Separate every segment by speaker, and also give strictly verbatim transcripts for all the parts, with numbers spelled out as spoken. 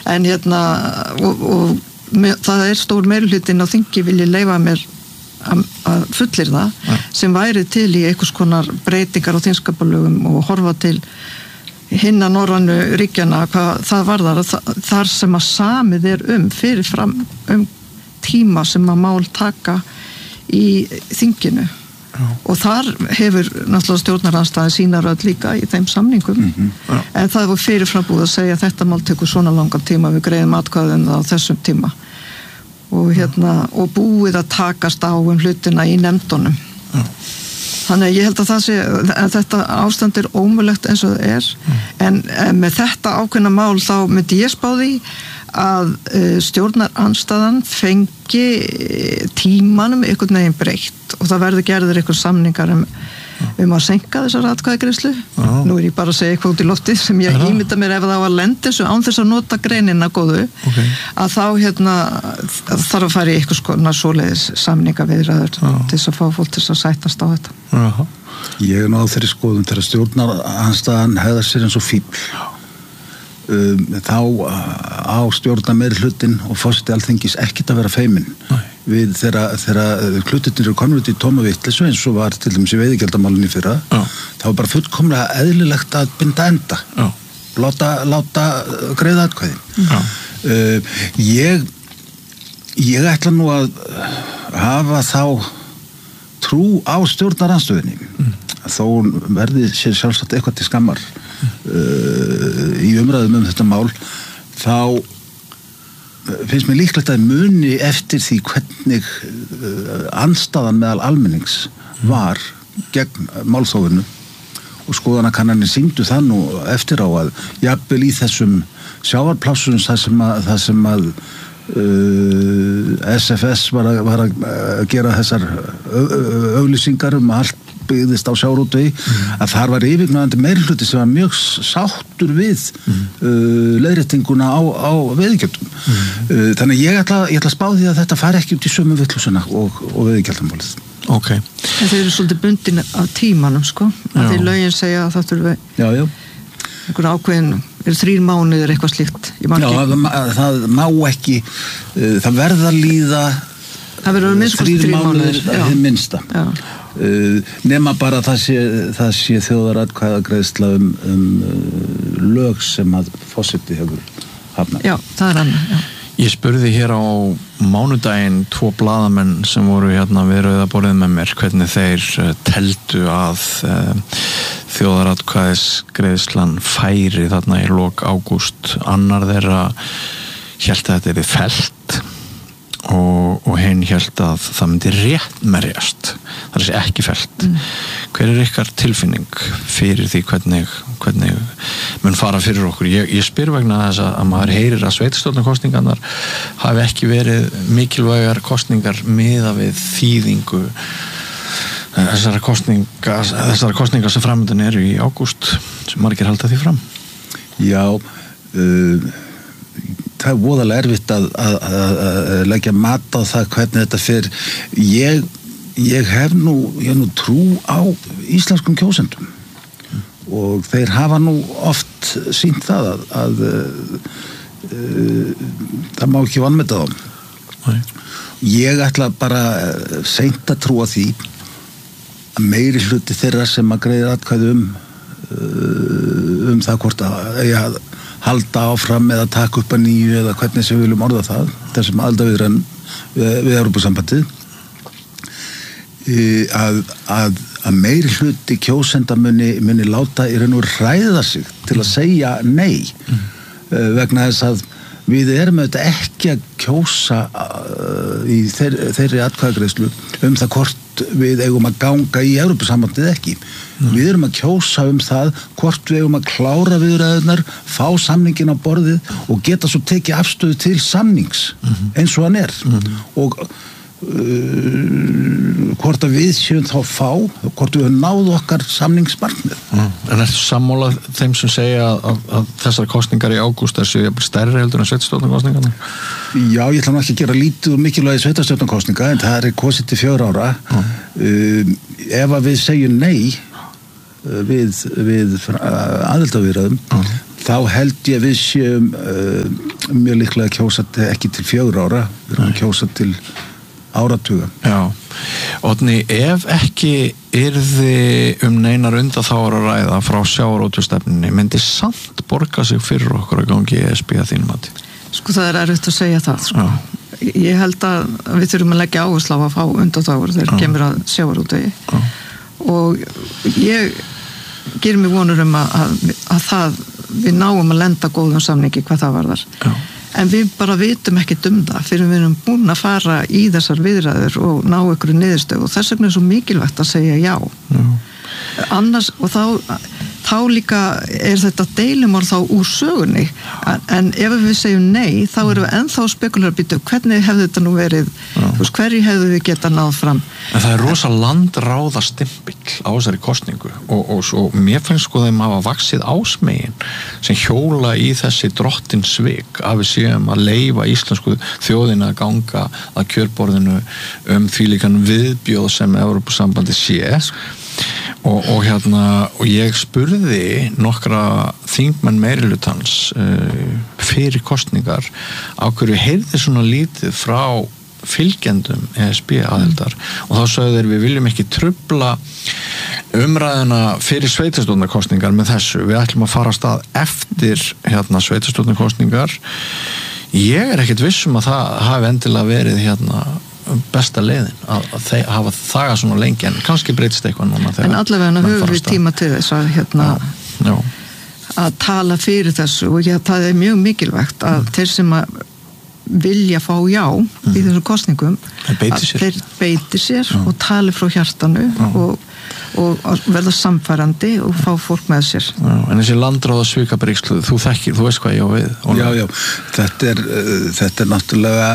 Speaker 1: en hérna og, og með, það er stór meirihlutin á þingi vilji leyfa mér að fullir það ja. Sem væri til í einhvers konar breytingar á þingskapalögum og horfa til hinna norrænu ríkjana hvað það varðar þar sem að samið er um fyrir fram um tíma sem að mál taka í þinginu já. Og þar hefur náttúrulega stjórnarandstaðan sína rödd líka í þeim samningum mm-hmm. en það var fyrirfram búið að segja að þetta mál tekur svona langan tíma við greiðum atkvæðum á þessum tíma og hérna og búið að takast á um hlutina í nefndunum já. Þannig að ég held að það sé að þetta ástand er ómögulegt eins og það er mm. en, en með þetta ákveðna mál þá myndi ég spá því að uh, stjórnarandstaðan fengi tímanum einhvern veginn breytt og það verður gerður einhver samningar um, um að senka þessar atkvæðagreiðslu ah. Nú er ég bara að segja eitthvað út í loftið sem ég ah. ímynda mér ef það á að lenda þessu án þess að nota greinina góðu okay. að þá hérna þarf að fara í eitthvað skona svoleiðis samningaviðræður ah. til þess að fá fólk til þess að sættast á þetta
Speaker 2: ah. Ég er nú á þeirri skoðun þegar stjórnarandstaðan hegðar sér eins og fífl um, þá á stjórnar meirihlutin og forseti Alþingis ekkert að vera feiminn Nei. Við þegar hlutirnir eru konur út í tóma vitleysu eins og var til dæmis í veiðigjaldamálunni fyrra Já. Það var bara fullkomlega eðlilegt að binda enda Já. Láta, láta greiða atkvæði uh, ég ég ætla nú að hafa þá trú á stjórnarandstöðinni mm. þó verði sér sjálfsagt eitthvað til skammar uh, í umræðum um þetta mál þá finnst mér líklegt að muni eftir því hvernig uh, andstaðan meðal almennings var gegn málþófinu og skoðanakannanir sýndu það nú eftir á að jafnvel í þessum sjávarplássunum það sem að, það sem að uh, S F S var að, var að gera þessar auglýsingar um allt byggðist á sjávarútvegi mm. að þar var yfirgnæfandi meirihluti sem var mjög sáttur við mm. uh, leiðréttinguna á, á veiðigjöldum mm. uh, þannig ég ætla, ég ætla að spá því að þetta fari ekki út í sömu vitlúsuna og, og veiðigjaldamálið
Speaker 1: okay. En þeir eru svolítið bundin af tímanum sko að því lögin segja að það þurfi
Speaker 2: já, já.
Speaker 1: einhvern ákveðin er þrír mánuðir eitthvað slíkt
Speaker 2: Já, það, það má ekki uh, það verða að líða
Speaker 1: það verður minnst þrír mánuðir
Speaker 2: það minnsta já. Uh, nema bara það sé, það sé þjóðaratkvæðagreiðsla um, um uh, lög sem að forseti hefur hafnað.
Speaker 1: Já, það er annað, já.
Speaker 3: Ég spurði hér á mánudaginn tvo blaðamenn sem voru hérna við rauðaborðið með mér hvernig þeir uh, teldu að uh, þjóðaratkvæðisgreiðslan færi þarna í lok ágúst. Annar þeirra hélt að þetta er fellt og, og hinn hélt að það myndi réttmerjast það er ekki fellt mm. hver er ykkar tilfinning fyrir því hvernig, hvernig mun fara fyrir okkur ég, ég spyr vegna þess að maður heyrir að sveitarstjórnarkosningarnar hafi ekki verið mikilvægar kosningar miðað við þýðingu þessara kosninga þessara kosningar sem framöndan eru í ágúst sem margir halda því fram
Speaker 2: Já uh, það er voðalega erfitt að, að, að, að leggja mat á það hvernig þetta fer ég, ég hef nú ég hef nú trú á íslenskum kjósendum mm. og þeir hafa nú oft sýnt það að, að uh, uh, það má ekki vanmeta þá Nei. Ég ætla bara seint að trúa því að meiri hluti þeirra sem að greiða atkvæði um uh, um það hvort að ja, halda áfram eða taka upp að nýju eða hvernig sem við viljum orða það þessum aldaviðræðum við, við Evrópusambandið að, að, að meiri hluti kjósenda muni, muni láta í raun og ræða sig til að segja nei mm. vegna þess að við erum auðvitað ekki að kjósa uh, í þeir, þeirri atkvæðagreiðslu um það hvort við eigum að ganga í Evrópusambandið ekki. Mm. Við erum að kjósa um það hvort við eigum að klára viðræðurnar, fá samningin á borðið og geta svo tekið afstöðu til samnings mm-hmm. eins og hann er. Mm-hmm. Og uh, hvort að við séum þá fá, hvort við höfum náð okkar samningsmarkmið.
Speaker 3: Mm. En ertu sammála þeim sem segja að, að, að þessar kosningar í ágúst er séu stærri heldur en sveitarstjórnarkosningarnar?
Speaker 2: Já, ég ætla nú ekki að gera lítið og mikilvægi sveitarstjórnarkosninga en það er kosið til fjögur ára. Mm. Um, ef að við segjum nei við, við aðildarviðræðum mm. þá held ég við séum uh, mjög líklega að kjósa ekki til fjögur ára, við erum að kjósa til áratuga.
Speaker 3: Já, Oddný, ef ekki yrði um neinar undanþágur að ræða frá sjávarútvegsstefnunni, myndi samt borga sig fyrir okkur að gangi í E S B að þínum mati?
Speaker 1: Sko það er erfitt að segja það, sko. Ég held að við þurfum að leggja áherslu á að fá undanþágur þegar kemur að sjávarútvegi og ég gerir mig vonur um að, að, að það, við náum að lenda góðum samningi hvað það varðar. Já. En við bara vitum ekki um það fyrir við erum búin að fara í þessar viðræður og ná ykkur niðurstöðu og þess vegna er svo mikilvægt að segja já. Já. Annars, og þá, þá líka er þetta deilumál þá úr sögunni en ef við segjum nei þá erum við ennþá spekular að býta hvernig hefði þetta nú verið, þú veist, hverju hefðu við getað náð fram.
Speaker 3: En það er rosa landráða stimpill á þessari kosningu og, og svo mér finnst sko þeim hafa vaxið ásmegin sem hjóla í þessi drottin svik að við séum að leyfa íslensku þjóðina að ganga að kjörborðinu um því líkan viðbjóð sem Evrópusambandi sé og, og hérna og ég spurði nokkra þingmenn meirihlutans uh, fyrir kostningar á hverju heyrði svona lítið frá fylgjendum E S B aðildar mm. og þá sögðu þeir við viljum ekki trufla umræðuna fyrir sveitarstjórnarkosningar með þessu, við ætlum að fara af stað eftir hérna sveitarstjórnarkosningar. Ég er ekkert viss um að það hafi endilega verið hérna besta leiðin að, að þeir hafa þagað svona lengi en kannski breytist eitthvað núna.
Speaker 1: En allavega höfum við tíma til þess að hérna
Speaker 3: já, já.
Speaker 1: að tala fyrir þessu og ég, það er mjög mikilvægt að mm. þeir sem að vilja fá já mm. í þessum kosningum að þeir beiti sér mm. og tali frá hjartanu mm. og, og verða samfærandi og fá fólk með sér.
Speaker 3: Já, en þessi landráða svikabrikslu, þú þekkir, þú veist hvað ég á við.
Speaker 2: Já, já, þetta er, uh, þetta er náttúrulega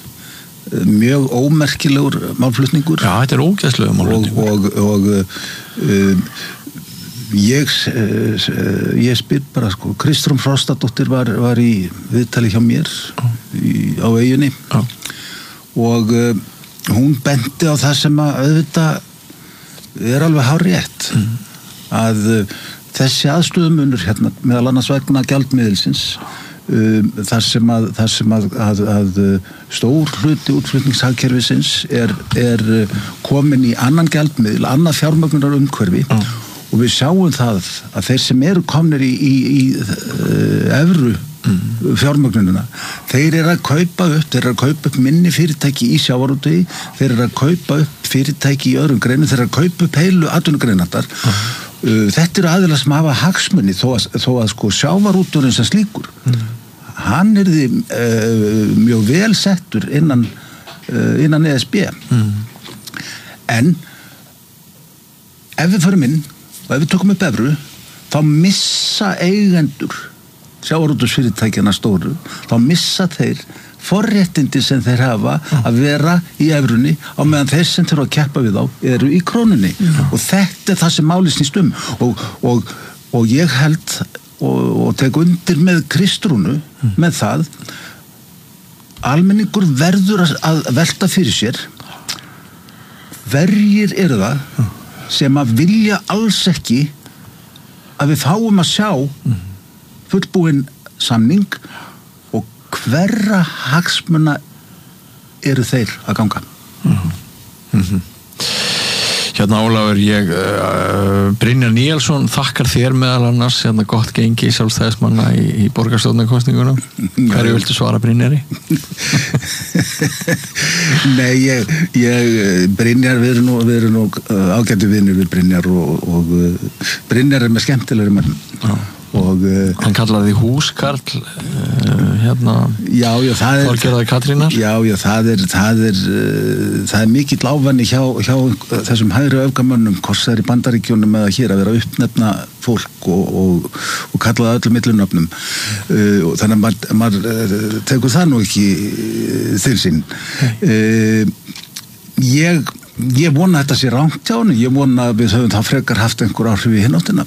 Speaker 2: mjög ómerkilegur málflutningur.
Speaker 3: Já, þetta er ógeðslegur málflutningur.
Speaker 2: Og, og, og um, ég, ég spyr bara, sko, Kristrún Frostadóttir var, var í viðtali hjá mér í, á eyjunni Já. og um, hún benti á það sem að auðvitað er alveg hárrétt mm. að uh, þessi aðstöðumunur hérna meðal annars vegna gjaldmiðilsins Um, þar sem að, þar sem að, að, að stór hluti útflutningshagkerfisins er, er komin í annan gjaldmiðil, annað fjármögnunar umhverfi mm. og við sjáum það að þeir sem eru komnir í, í, í uh, evru mm. fjármögnununa, þeir eru að kaupa upp, þeir eru að kaupa upp minni fyrirtæki í sjávarútvegi, þeir eru að kaupa upp fyrirtæki í öðrum greinum, þeir eru að kaupa upp heilu atvinnugreinarnar mm. uh, þetta eru aðilar sem hafa hagsmuni þó að, þó að sko sjávarútvegurinn sem slíkur mm. hann er því uh, mjög vel settur innan, uh, innan E S B mm. en ef við förum inn og ef við tökum upp evru þá missa eigendur sjávarútvegsfyrirtækjana stóru, þá missa þeir forréttindi sem þeir hafa að vera í evrunni á meðan þeir sem þurfa að keppa við þá eru í krónunni mm. og þetta er það sem máli snýst um og, og, og ég held og, og tek undir með Kristrúnu mm. með það almenningur verður að velta fyrir sér hverjir eru það mm. sem að vilja alls ekki að við fáum að sjá mm. fullbúinn samning og hverra hagsmuna eru þeir að ganga
Speaker 3: mm-hmm. Mm-hmm. Hérna Ólafur, ég uh, Brynjar Níelsson þakkar þér meðal annars hérna gott gengi sjálfstæðismanna í, í borgarstjórnarkosningunum. Hverju viltu svara Brynjari?
Speaker 2: Nei, ég, ég Brynjar, við erum nú, við erum nú uh, ágætu vinir við Brynjar og, og uh, Brynjar er með skemmtilegri mann og uh,
Speaker 3: hann kallaði húskarl uh, hérna
Speaker 2: já, já, það er
Speaker 3: Þorgerðar Katrínar
Speaker 2: já, já, það er það er, uh, það er mikill ávanni hjá, hjá þessum hægri öfgamönnum hvort það er í Bandaríkjunum eða hér að vera að uppnefna fólk og, og, og kalla það öllum millunöfnum uh, og þannig að maður, maður uh, tekur það nú ekki uh, til sín uh, ég Ég vona að þetta sé rangt hjá henni, ég vona að við höfum það frekar haft einhver áhrif í hináttina.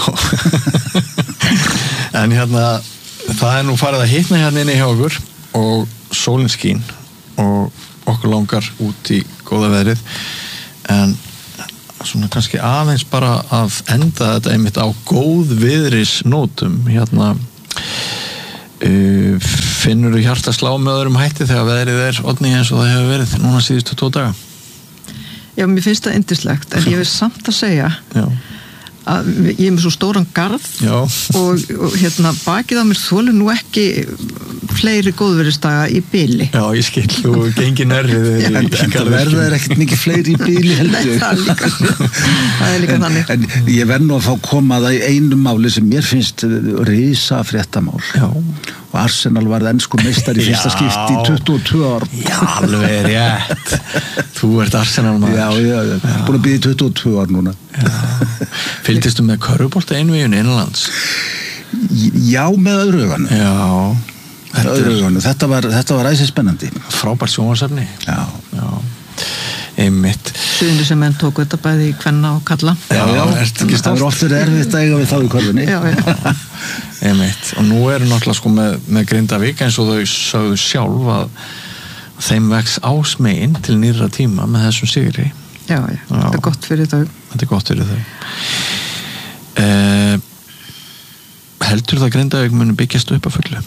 Speaker 3: En hérna, það er nú farið að hitna hérna inni hjá okkur og sólin skín og okkur langar út í góða veðrið en svona kannski aðeins bara að enda þetta einmitt á góð viðris nótum hérna Uh, finnur þú hjarta slá með öðrum hætti þegar veðrið er Oddný eins og það hefur verið núna síðustu tvo daga?
Speaker 1: Já, mér finnst það yndislegt en ég vil samt að segja
Speaker 3: Já.
Speaker 1: að ég er með svo stóran garð og, og hérna bakið á mér þolir nú ekki fleiri góðverisdaga í bili.
Speaker 3: Já, ég skil, þú gengir nærrið
Speaker 2: en, en það verða er ekkert mikið fleiri í bili heldur.
Speaker 1: Nei, það er líka, það er líka þannig.
Speaker 2: En, en ég verð nú að fá koma það í einu máli sem mér finnst risa fréttamál.
Speaker 3: Já.
Speaker 2: Og Arsenal varð ensku meistari í fyrsta skipti í tuttugu og tvö ár.
Speaker 3: Já, alveg rétt. Þú ert Arsenal maður.
Speaker 2: Já, já, já. já. Búin að býða í tuttugu og tvö ár núna.
Speaker 3: Já. Fylgdistu með körfubolta einvíun innanlands?
Speaker 2: Já, með öðru auganu.
Speaker 3: Já.
Speaker 2: Þetta, öðru auganu. Þetta var, þetta var æsið spennandi.
Speaker 3: Frábært sjónvarpsefni.
Speaker 2: Já.
Speaker 3: Já. Einmitt.
Speaker 1: Suðinu sem menn tóku þetta bæði í kvenna og kalla.
Speaker 3: Já, já.
Speaker 2: Það er oftur erfitt að eiga við þá í körfunni.
Speaker 1: Já, já.
Speaker 3: Einmitt. Og nú eru náttúrulega sko með, með Grindavík eins og þau sögðu sjálf að þeim vex ásmegin til nýrra tíma með þessum sigri.
Speaker 1: Já, já, já. Þetta er gott fyrir þau.
Speaker 3: Þetta er gott fyrir þau. Eh, heldur það að Grindavík muni byggjast upp að fullu?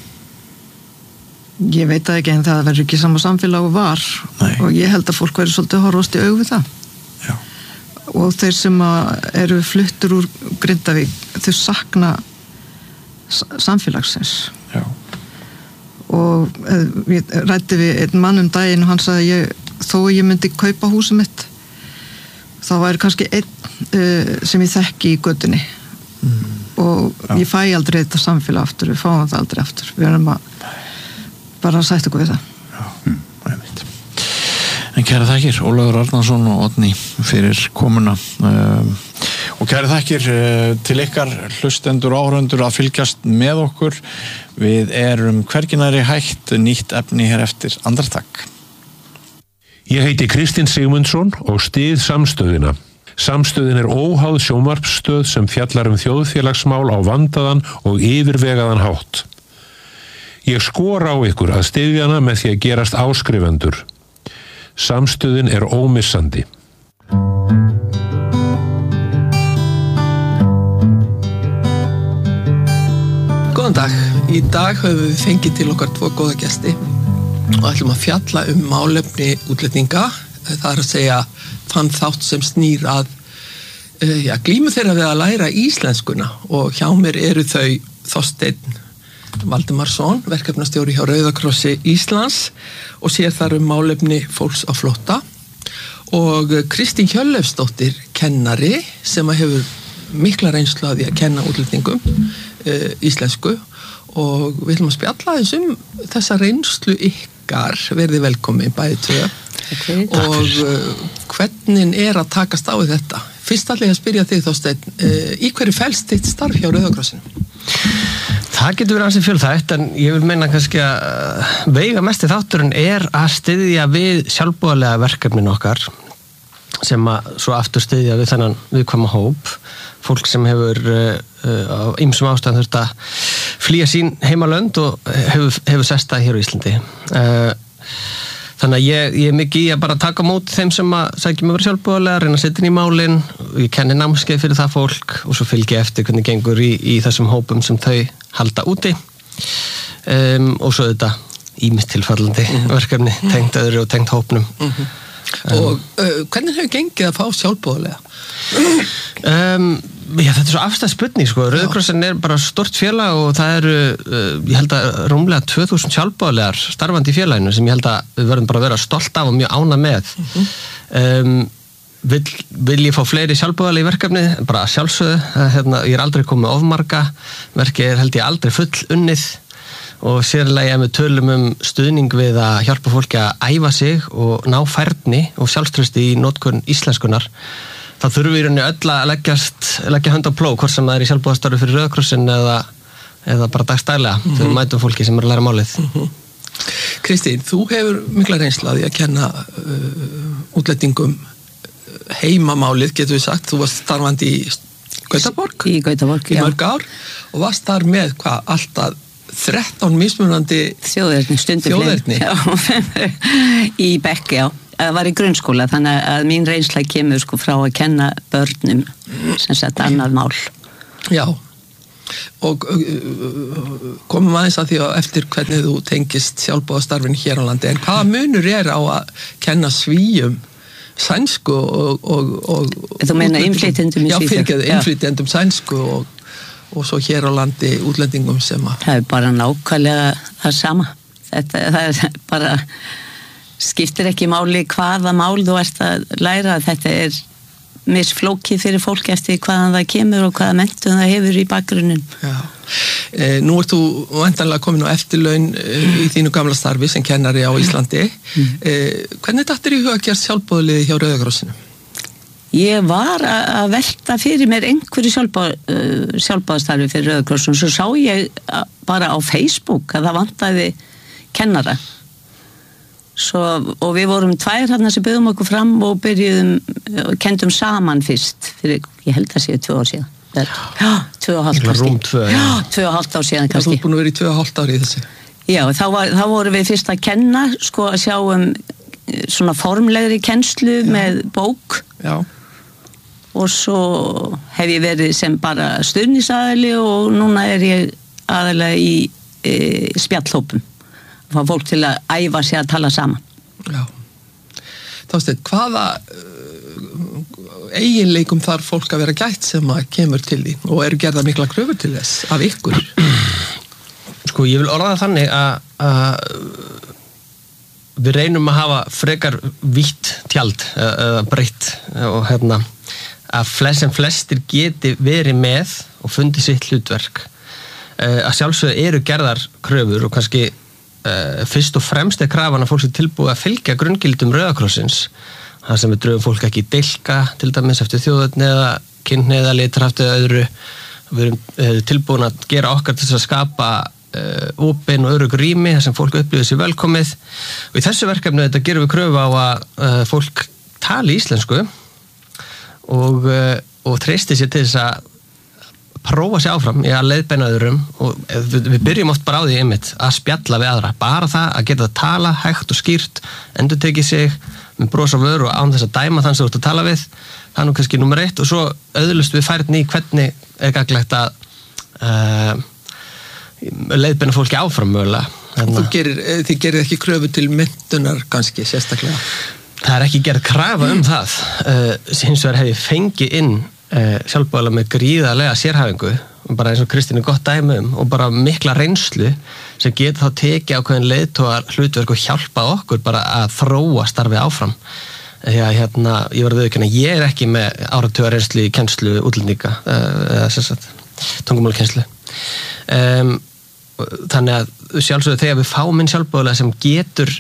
Speaker 1: Ég veit það ekki en það verður ekki sama samfélag og var. Nei. Og ég held að fólk verður svolítið horfast í augu við það.
Speaker 3: Já.
Speaker 1: Og þeir sem eru fluttur úr Grindavík, þau sakna samfélagsins.
Speaker 3: Já.
Speaker 1: Og ég ræddi við einn mann um daginn og hann sagði ég, þó ég myndi kaupa húsið mitt þá væri kannski einn uh, sem ég þekki í götunni mm. og Já. Ég fæ aldrei þetta samfélag aftur, við fáum það aldrei aftur við erum að bara sætt okkur við það.
Speaker 3: Já, það er mitt. En kæra þakkir Ólafur Arnarsson og Oddný fyrir komuna um, og kæra þakkir uh, til ykkar hlustendur og áhorfendur að fylgjast með okkur. Við erum hvergi nærri hægt, nýtt efni hér eftir andartak.
Speaker 4: Ég heiti Kristinn Sigmundsson og styð Samstöðina. Samstöðin er óháð sjónvarpsstöð sem fjallar um þjóðfélagsmál á vandaðan og yfirvegaðan hátt. Ég skora á ykkur að styðja hana með því að gerast áskrifendur. Samstöðin er ómissandi.
Speaker 5: Góðan dag. Í dag höfum við fengið til okkar tvo góða gesti og ætlum að fjalla um málefni útlendinga. Það er að segja þann þátt sem snýr að já, glímu þeirra við að læra íslenskuna og hjá mér eru þau Þorsteinn Valdimarsson, verkefnastjóri hjá Rauða krossi Íslands og sér þar um málefni fólks á flótta og Kristín Hjörleifsdóttir kennari sem hefur mikla reynslu af því að kenna útlendingum uh, íslensku og við ætlum að spjalla þess um þessa reynslu ykkar, verði velkomin bæði tvö okay, og uh, hvernig er að takast á við þetta? Fyrst ætla ég að spyrja þig Þorsteinn, uh, í hverju felst þitt starf hjá Rauða krossinu?
Speaker 6: Það getur verið ansi fjölþætt en ég vil meina kannski að veiga mesti þátturinn er að styðja við sjálfboðalega verkefnin okkar sem að svo aftur styðja við þennan viðkvæma hóp fólk sem hefur uh, á ýmsum ástæðum þurft að flýja sín heimalönd og hefur, hefur sestað hér á Íslandi uh, þannig að ég, ég er mikið í að bara taka mót þeim sem að sækja mig verið sjálfboðalega, reyna að setja inn í málin ég kenni námskeið fyrir það fólk og svo fylgi ég eftir hvernig gengur í, í þessum hópum sem þau halda úti um, og svo þetta ýmist tilfallandi mm-hmm. verkefni tengt öðru og tengt hópnum
Speaker 5: mm-hmm. Og uh, hvernig hefur gengið að fá sjálfboðalega?
Speaker 6: Um, já, þetta er svo afstæð spurning sko. Rauði krossin er bara stort félag og það eru, uh, ég held að rúmlega tvö þúsund sjálfboðalegar starfandi í félaginu sem ég held að við verðum bara að vera stolt af og mjög ánægð með. Mm-hmm. Um, vil, vil ég fá fleiri sjálfboðalegi verkefni? Bara sjálfsögðu, hérna, ég er aldrei komið með ofmarga, verkið er held ég aldrei full unnið og sérlega ef við tölum um stuðning við að hjálpa fólki að æfa sig og ná færni og sjálfstrausti í notkun íslenskunar þá þurfum við í rauninni öll að leggjast, leggja hönd á plóg hvort sem það er í sjálfboðastarfi fyrir Rauða krossinn eða, eða bara dagstælega mm-hmm. þegar við mætum fólki sem er að læra málið
Speaker 5: mm-hmm. Kristín, þú hefur mikla reynslu af því að kenna uh, útlendingum heimamálið, getur við sagt þú varst starfandi í Gautaborg
Speaker 7: í Gautaborg,
Speaker 5: í mörg ár og varst þar með hvað, alltaf þrettán mismunandi
Speaker 7: þjóðerni, stundum
Speaker 5: þjóðerni
Speaker 7: í bekk, já það var í grunnskóla, þannig að mín reynsla kemur sko frá að kenna börnum sem sett annað mál
Speaker 5: Já, Og komum aðeins að því að eftir hvernig þú tengist sjálfboðastarfinu hér á landi, en hvaða munur er á að kenna Svíum sænsku og, og, og
Speaker 7: þú meina innflytjendum í
Speaker 5: já,
Speaker 7: Svíþjóð?
Speaker 5: fyrirgeðu, innflytjendum sænsku og, og svo hér á landi útlendingum sem að
Speaker 7: það er bara nákvæmlega það sama þetta, það er bara skiptir ekki máli hvaða mál þú ert að læra, þetta er misflókið fyrir fólk eftir hvaðan það kemur og hvaða menntun það hefur í bakgrunnin.
Speaker 5: Já. E, nú ert þú væntanlega komin á eftirlaun e, í þínu gamla starfi sem kennari á Íslandi. Mm. E, hvernig dattir í huga að gera sjálfboðaliði hjá Rauða krossinu?
Speaker 7: Ég var að velta fyrir mér einhverju sjálfboð, uh, sjálfboðastarfi fyrir Rauða krossinu, svo sá ég bara á Facebook að það vantaði kennara. Svo, og við vorum tvær hérna sem byggðum okkur fram og byrjuðum og kendum saman fyrst fyrir, ég held að séu tvö ár síðan já, tvö og hálft
Speaker 6: rúm tvö,
Speaker 7: já, tvö og hálft ár síðan kannski.
Speaker 5: Þú er búin að vera í tvö og hálft ári í þessu.
Speaker 7: Já, þá, var, þá vorum við fyrst að kenna sko að sjá um svona formlegri kennslu já. Með bók
Speaker 5: já.
Speaker 7: Og svo hef ég verið sem bara stuðningsaðili og núna er ég aðalega í e, spjallhópum fá fólk til að æfa sig að tala saman.
Speaker 5: Já. Þorsteinn, hvaða uh, eiginleikum þarf fólk að vera gætt sem að kemur til því og eru gerða mikla kröfur til þess af ykkur?
Speaker 6: Sko, ég vil orða það þannig að, að við reynum að hafa frekar vítt tjald eða breytt og hérna að flest sem flestir geti verið með og fundið sitt hlutverk. Að sjálfsögðu eru gerðar kröfur og kannski Uh, fyrst og fremst er krafan að fólk sé tilbúið að fylgja grunngildum Rauða krossins það sem við dröfum fólk ekki í dilka til dæmis eftir þjóðerni eða kynhneigð eða litarhaft eða öðru við erum uh, tilbúin að gera okkar til þess að skapa uh, opin og örugg rými þar sem fólk upplifir sér velkomið og í þessu verkefni þetta gerum við kröfu á að uh, fólk tali íslensku og, uh, og treysti sér til þess að prófa sér áfram í að leiðbeina öðrum og við, við byrjum oft bara á því einmitt að spjalla við aðra, bara það að geta að tala hægt og skýrt, endurtekið sig með bros á vör og án þess að dæma þann sem þú ert að tala við, það er nú kannski nummer eitt og svo auðlust við færni í hvernig er gagnlegt að uh, leiðbeina fólki áfram mögulega.
Speaker 5: Þú gerir, þið gerir ekki kröfu til menntunar kannski sérstaklega?
Speaker 6: Það er ekki gerð krafa um það uh, hins vegar hef ég fengið inn Uh, sjálfboðalega með gríðarlega sérhæfingu og bara eins og Kristín er gott dæmi um og bara mikla reynslu sem getur þá tekið ákveðin leiðtogar hlutverk og hjálpa okkur bara að þróa starfið áfram því að hérna, ég var að viðurkenna ég er ekki með áratuga reynslu í kennslu útlendinga eða uh, sérstaklega tungumálkennslu um, þannig að sjálfsögðu þegar við fáum inn sjálfboðalega sem getur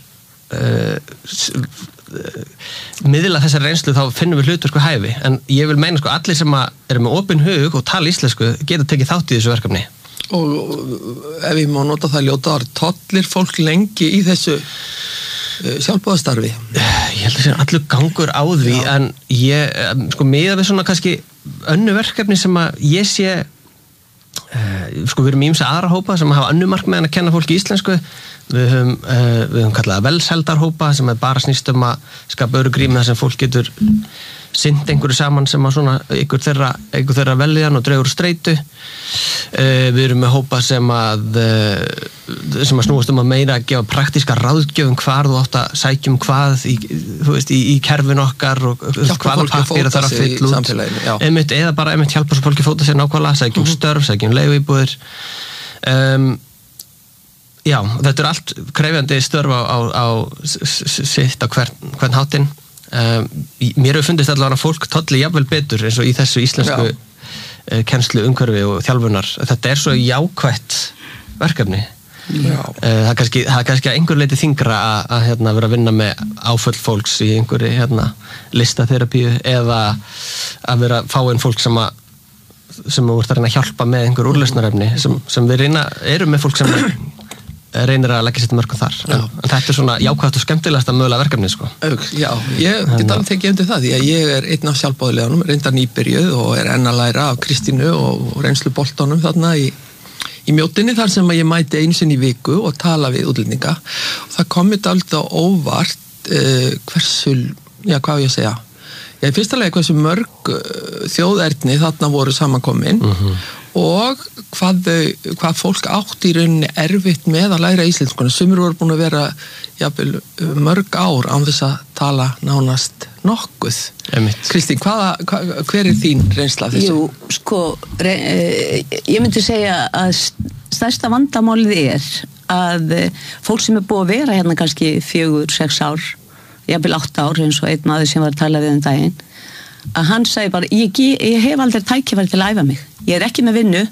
Speaker 6: uh, miðla þessari reynslu þá finnum við hlutverk og hæfi en ég vil meina sko allir sem eru með opinn hug og tala íslensku geta tekið þátt í þessu verkefni
Speaker 5: og ef ég má nota það ljóta tollir fólk lengi í þessu uh, sjálfboðastarfi?
Speaker 6: Ég held að það sé allur gangur á því Já. En ég sko miða við svona kannski önnu verkefni sem að ég sé uh, sko við erum í ýmsa aðra hópa sem hafa önnu markmið en að kenna fólki íslensku Við höfum, uh, við höfum kallað velseldarhópa sem er bara snýst um að skapa örugrými þar sem fólk getur sinnt einhverju saman sem að svona einhver þeirra, einhver þeirra veljan og dregur streitu. Uh, við erum með hópa sem að, uh, sem að snúast um að meira að gefa praktíska ráðgjöfum hvar þú átt að sækjum hvað í, þú veist, í, í kerfin okkar og hvaða pappíra þarf að fylla út. Einmitt, eða bara einmitt hjálpa svo fólki fóta sér nákvæmlega, sækjum uh-huh. störf, sækjum leiguíbúðir. Um, Já, þetta er allt krefjandi störf á, á, á sitt á hvern, hvern háttinn. Um, mér hefur fundist allavega að fólk tolli jafnvel betur eins og í þessu íslensku uh, kennslu umhverfi og þjálfunar. Þetta er svo jákvætt verkefni. Uh, það er kannski, það er kannski að einhver leiti þingra að, að hérna, vera að vinna með áföll fólks í einhverju hérna, listaterapíu eða að vera fáinn fólk sem að sem þú ert að reyna að hjálpa með einhver úrlausnarefni sem, sem við reyna, erum með fólk sem reynir að leggja sitt mörgum þar en, en þetta er svona jákvæmt og skemmtilegasta mögulega verkefni sko.
Speaker 5: Já, ég get alveg tekið undir það því að ég er einn af sjálfboðaliðunum reyndar nýbyrjuð og er enn að læra af Kristínu og reynslu boltanum þarna í, í mjótinni þar sem að ég mæti einu sinni í viku og tala við útlendinga og það komið alltaf óvart uh, hversu, já hvað ég að segja Já, í fyrsta leið hversu mörg uh, þjóðerni þarna voru samankomin uh-huh. og hvað, þau, hvað fólk átt í rauninni erfitt með að læra íslenskuna. Sumir voru búin að vera jafnvel mörg ár án þess að tala nánast nokkuð.
Speaker 6: Einmitt.
Speaker 5: Kristín, hvaða, hvað, hver er þín reynsla af þessu?
Speaker 7: Jú, sko, re, ég myndi segja að stærsta vandamálið er að fólk sem er búið að vera hérna kannski fjögur, sex ár, jafnvel átta ár, eins og einn maður sem var að tala við um daginn, að hann sagði bara, ég, ég hef aldrei tækifæri til að æfa mig. Ég er ekki með vinnu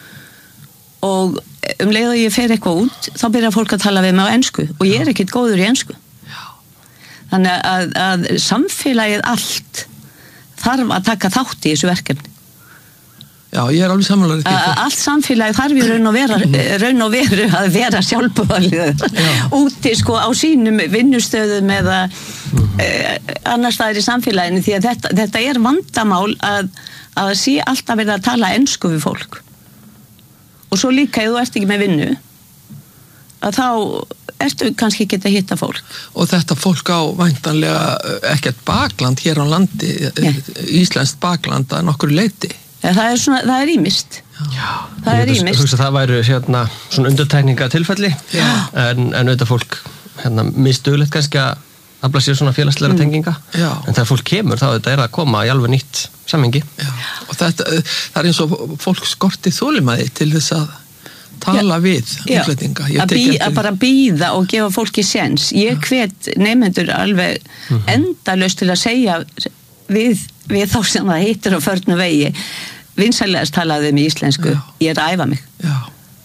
Speaker 7: og um leið og ég fer eitthvað út, þá byrjar fólk að tala við mig á ensku og ég er ekkert góður í ensku. Þannig að, að samfélagið allt þarf að taka þátt í þessu verkefni.
Speaker 5: Já, ég er alveg sammála því.
Speaker 7: Allt samfélagið þarf í raun og vera, raun og veru að vera sjálfbúðaliður úti sko á sínum vinnustöðum eða eh, annars staðar í samfélaginu, því að þetta, þetta er vandamál að, að sé alltaf verið að tala ensku við fólk. Og svo líka ef þú ert ekki með vinnu, að þá ertu kannski ekki að hitta fólk.
Speaker 5: Og þetta fólk á væntanlega ekkert bakland hér á landi, yeah. Íslenskt bakland að nokkur leyti.
Speaker 7: Ja, það er svona, það er ímist.
Speaker 6: Já.
Speaker 7: Það er ímist.
Speaker 6: Þú veist að það væru hérna svona undirtekninga tilfelli, en, en auðvitað fólk hérna misdugulegt kannski að afla sér svona félagslega tenginga.
Speaker 5: Já.
Speaker 6: En þegar fólk kemur þá þetta er að koma í alveg nýtt samhengi.
Speaker 5: Já. Og þetta, það er eins og fólk skorti þolinmæði til þess að tala já. Við útlendinga.
Speaker 7: Að, bí, að bara bíða og gefa fólki séns. Ég hvet nefnendur alveg mm-hmm. endalaust til að segja við, við þá sem það hittir á förnu vegi. Vinsælegast talaði um í íslensku. Já. Ég er að æfa mig.
Speaker 5: Já.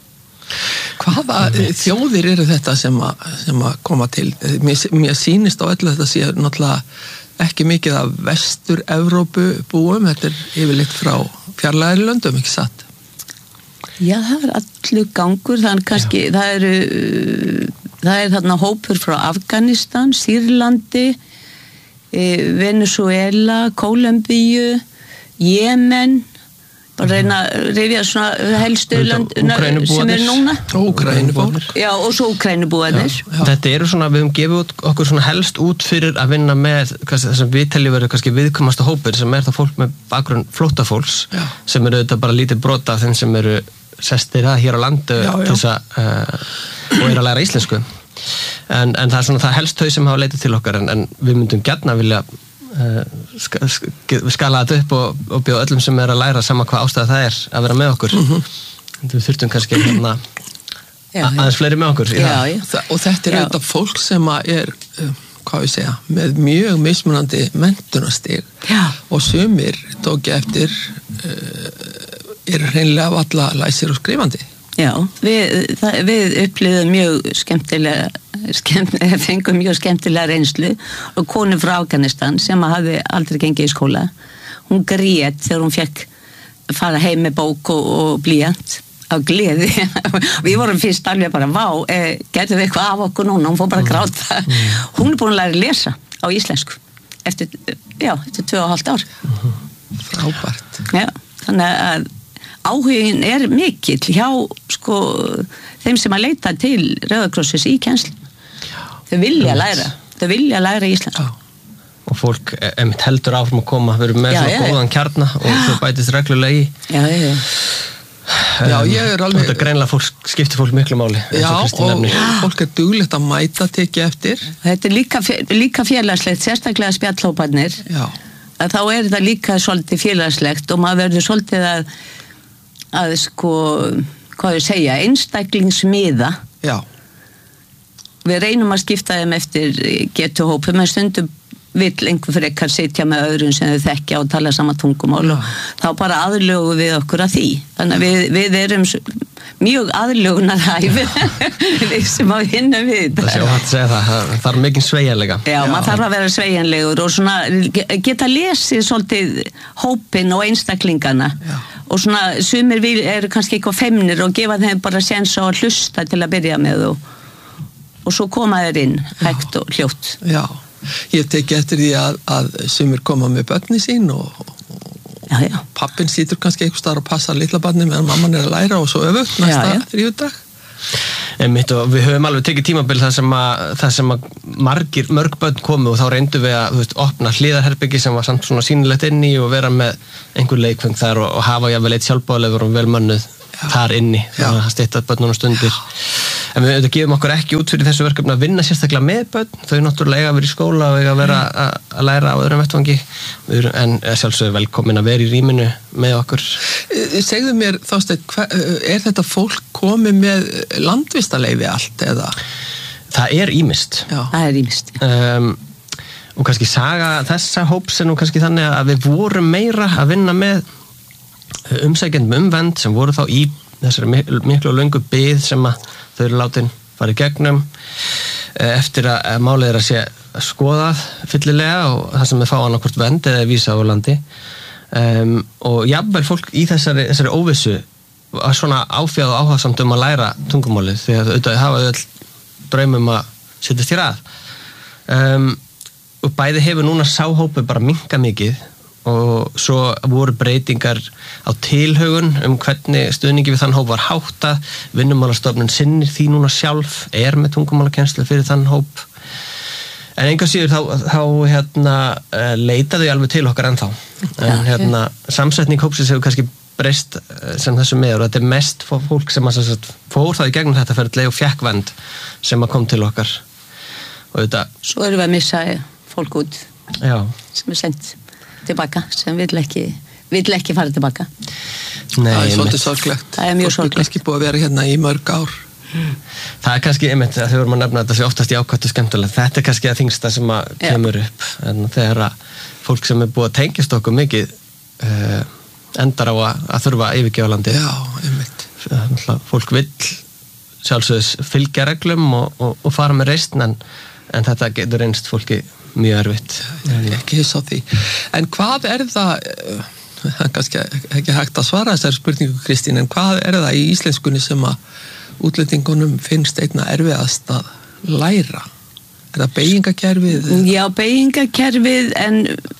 Speaker 5: Hvaða þjóðir eru þetta sem að, sem að koma til? Mér, mér sýnist á öllu þetta sé náttúrulega ekki mikið af Vestur-Evrópu búum. Þetta er yfirleitt frá fjarlægari löndum, ekki satt?
Speaker 7: Já, það er allu gangur. Það er kannski, það eru, það er þarna hópur frá Afganistan, Sýrlandi, Venezuela, Kólumbíu, Jemen, bara reyna að rifja svona helstu lönd sem er núna.
Speaker 5: Úkrænubúar.
Speaker 7: Já, og svo Úkrænubúarnir.
Speaker 6: Þetta eru svona, við höfum gefið okkur svona helst út fyrir að vinna með þess að við teljum verið kannski viðkvæmasta hópur sem er það fólk með bakgrunn flóttafólks sem eru þetta bara lítið brota af þeim sem eru sestir að hér á landu til þess að uh, og eru að læra íslensku. En, en það er svona það helst þau sem hafa leitað til okkar en, en við myndum gjarna vilja uh, ska, ska, skala þetta upp og, og bjóða öllum sem er að læra sama hvað ástæða það er að vera með okkur. Mm-hmm. Við þurftum kannski hérna já, aðeins fleiri með okkur.
Speaker 7: Já, já.
Speaker 5: Og þetta er auðvitað fólk sem er, uh, hvað ég segja, með mjög mismunandi menntunastig og sumir tók eftir uh, er hreinlega valla læsir og skrifandi.
Speaker 7: Já, við, það, við upplifðum mjög skemmtilega, skemmt, fengum mjög skemmtilega reynslu og konu frá Afganistan sem hafði aldrei gengið í skóla. Hún grét þegar hún fekk fara heim með bók og, og blýant af gleði. Við vorum fyrst alveg bara, vá, eh, getum við eitthvað af okkur núna, hún fór bara að gráta. Hún er búin að læra að lesa á íslensku eftir, já, eftir tvö og hálft ár.
Speaker 5: Frábært.
Speaker 7: Já, þannig að áhugin er mikill hjá sko, þeim sem að leita til Rauða krossins í kennslu. Þau vilja læra, þau vilja læra íslensku.
Speaker 6: Og fólk emitt heldur áfram að koma, við erum með já, svona já, góðan kjarna og þau bætist reglulega í.
Speaker 7: Já, já, já.
Speaker 5: Já, ég er alveg...
Speaker 6: Þetta greinlega fólk, skiptir fólk miklu máli.
Speaker 5: Já, og, og fólk er duglegt að mæta, tekja eftir.
Speaker 7: Þetta er líka, líka félagslegt, sérstaklega spjallhóparnir.
Speaker 5: Já.
Speaker 7: Að þá er þetta líka svolítið félagslegt og maður verður svolítið að að sko, hvað ég segja, einstaklingsmiða.
Speaker 5: Já.
Speaker 7: Við reynum að skipta þeim eftir getuhópum, en stundum vill einhver frekar sitja með öðrum sem þau þekkja og tala sama tungumál og þá bara aðlögum við okkur að því. Þannig að við, við erum mjög aðlögunarhæfi við sem að vinna við þetta.
Speaker 6: Það sé óhætt að segja það, það þarf mikið sveigjanleika.
Speaker 7: Já, Já, maður þarf að vera sveigjanlegur og svona geta lesið svolítið hópin og einstaklingana. Já. Og svona sumir eru kannski eitthvað feimnir og gefa þeim bara séns á að hlusta til að byrja með og, og svo koma þeir inn hægt og hljótt.
Speaker 5: Já. Ég teki eftir því að, að sumir koma með börni sín og, og pappin sýtur kannski eitthvað starf og passar litla barni meðan mamman er að læra og svo öfugt næsta þriðjudag.
Speaker 6: Einmitt, og við höfum alveg tekið tímabil það sem að, það sem að margir, mörg börn komu og þá reyndum við að, þú veist, opna hliðarherbyggi sem var samt svona sýnilegt inni og vera með einhver leikfeng þar og, og hafa jafnvel eitt sjálfboðalegur og vel mönnuð þar inni, þannig að stytta börnunum stundir. En við auðvitað gefum okkur ekki út fyrir þessu verkefni að vinna sérstaklega með börn, þau náttúrulega eiga að vera í skóla og eiga að vera að, að læra á öðrum vettvangi, en sjálfsögðu velkomin að vera í rýminu með okkur.
Speaker 5: Segðu mér, Þorsteinn, er þetta fólk komið með landvistarleyfi allt eða?
Speaker 6: Það er ýmist.
Speaker 7: Já. Það er ýmist.
Speaker 6: Um, og kannski saga þessa hóps er nú kannski þannig að við vorum meira að vinna með umsækjendum um vernd sem voru þá í þessari miklu og löngu bið sem að þau eru látin fara í gegnum eftir að málið er að sé skoðað fyllilega og það sem er fá annarkvort vernd eða vísa á landi um, og jafnvel fólk í þessari, þessari óvissu var svona áfjáð og áhugasamt um að læra tungumálið því að auðvitað hafa öll draumum að setjast í rað um, og bæði hefur núna sáhópi bara minkað mikið og svo voru breytingar á tilhögun um hvernig stuðningi við þann hóp var háttað, Vinnumálastofnun sinnir því núna sjálf, er með tungumálakennslu fyrir þann hóp en einhver síður þá, þá hérna, leitaðu ég alveg til okkar ennþá en hérna, samsetning hópsins hefur kannski breyst sem þessu með og þetta er mest fólk sem að sagt, fór það í gegnum þetta ferli og fékk vernd sem að kom til okkar og þetta
Speaker 7: Svo erum við að missa fólk út
Speaker 6: Já.
Speaker 7: sem er sendt tilbaka sem vill ekki, vill ekki fara tilbaka.
Speaker 6: Nei,
Speaker 5: það er svolítið sorglegt.
Speaker 7: Það er mjög sorglegt.
Speaker 5: Fólk er kannski búið að vera hérna í mörg ár.
Speaker 6: Það er kannski einmitt að þau vorum að nefna þetta sem oftast jákvætt og skemmtilegt. Þetta er kannski að þingsta sem að kemur upp. En þegar að fólk sem er búið að tengjast okkur mikið uh, endar á að, að þurfa að yfirgefa landið.
Speaker 5: Já, einmitt.
Speaker 6: Fólk vill sjálfsögðis fylgja reglum og, og, og fara með reisn en, en þetta getur reynst fólki mjög erfitt.
Speaker 5: Ég er ekki hiss á því. En hvað er það, það er kannski ekki hægt að svara þessari spurningu Kristín, en hvað er það í íslenskunni sem að útlendingunum finnst einna erfiðast að læra? Er það beygingakerfið?
Speaker 7: Já, beygingakerfið en,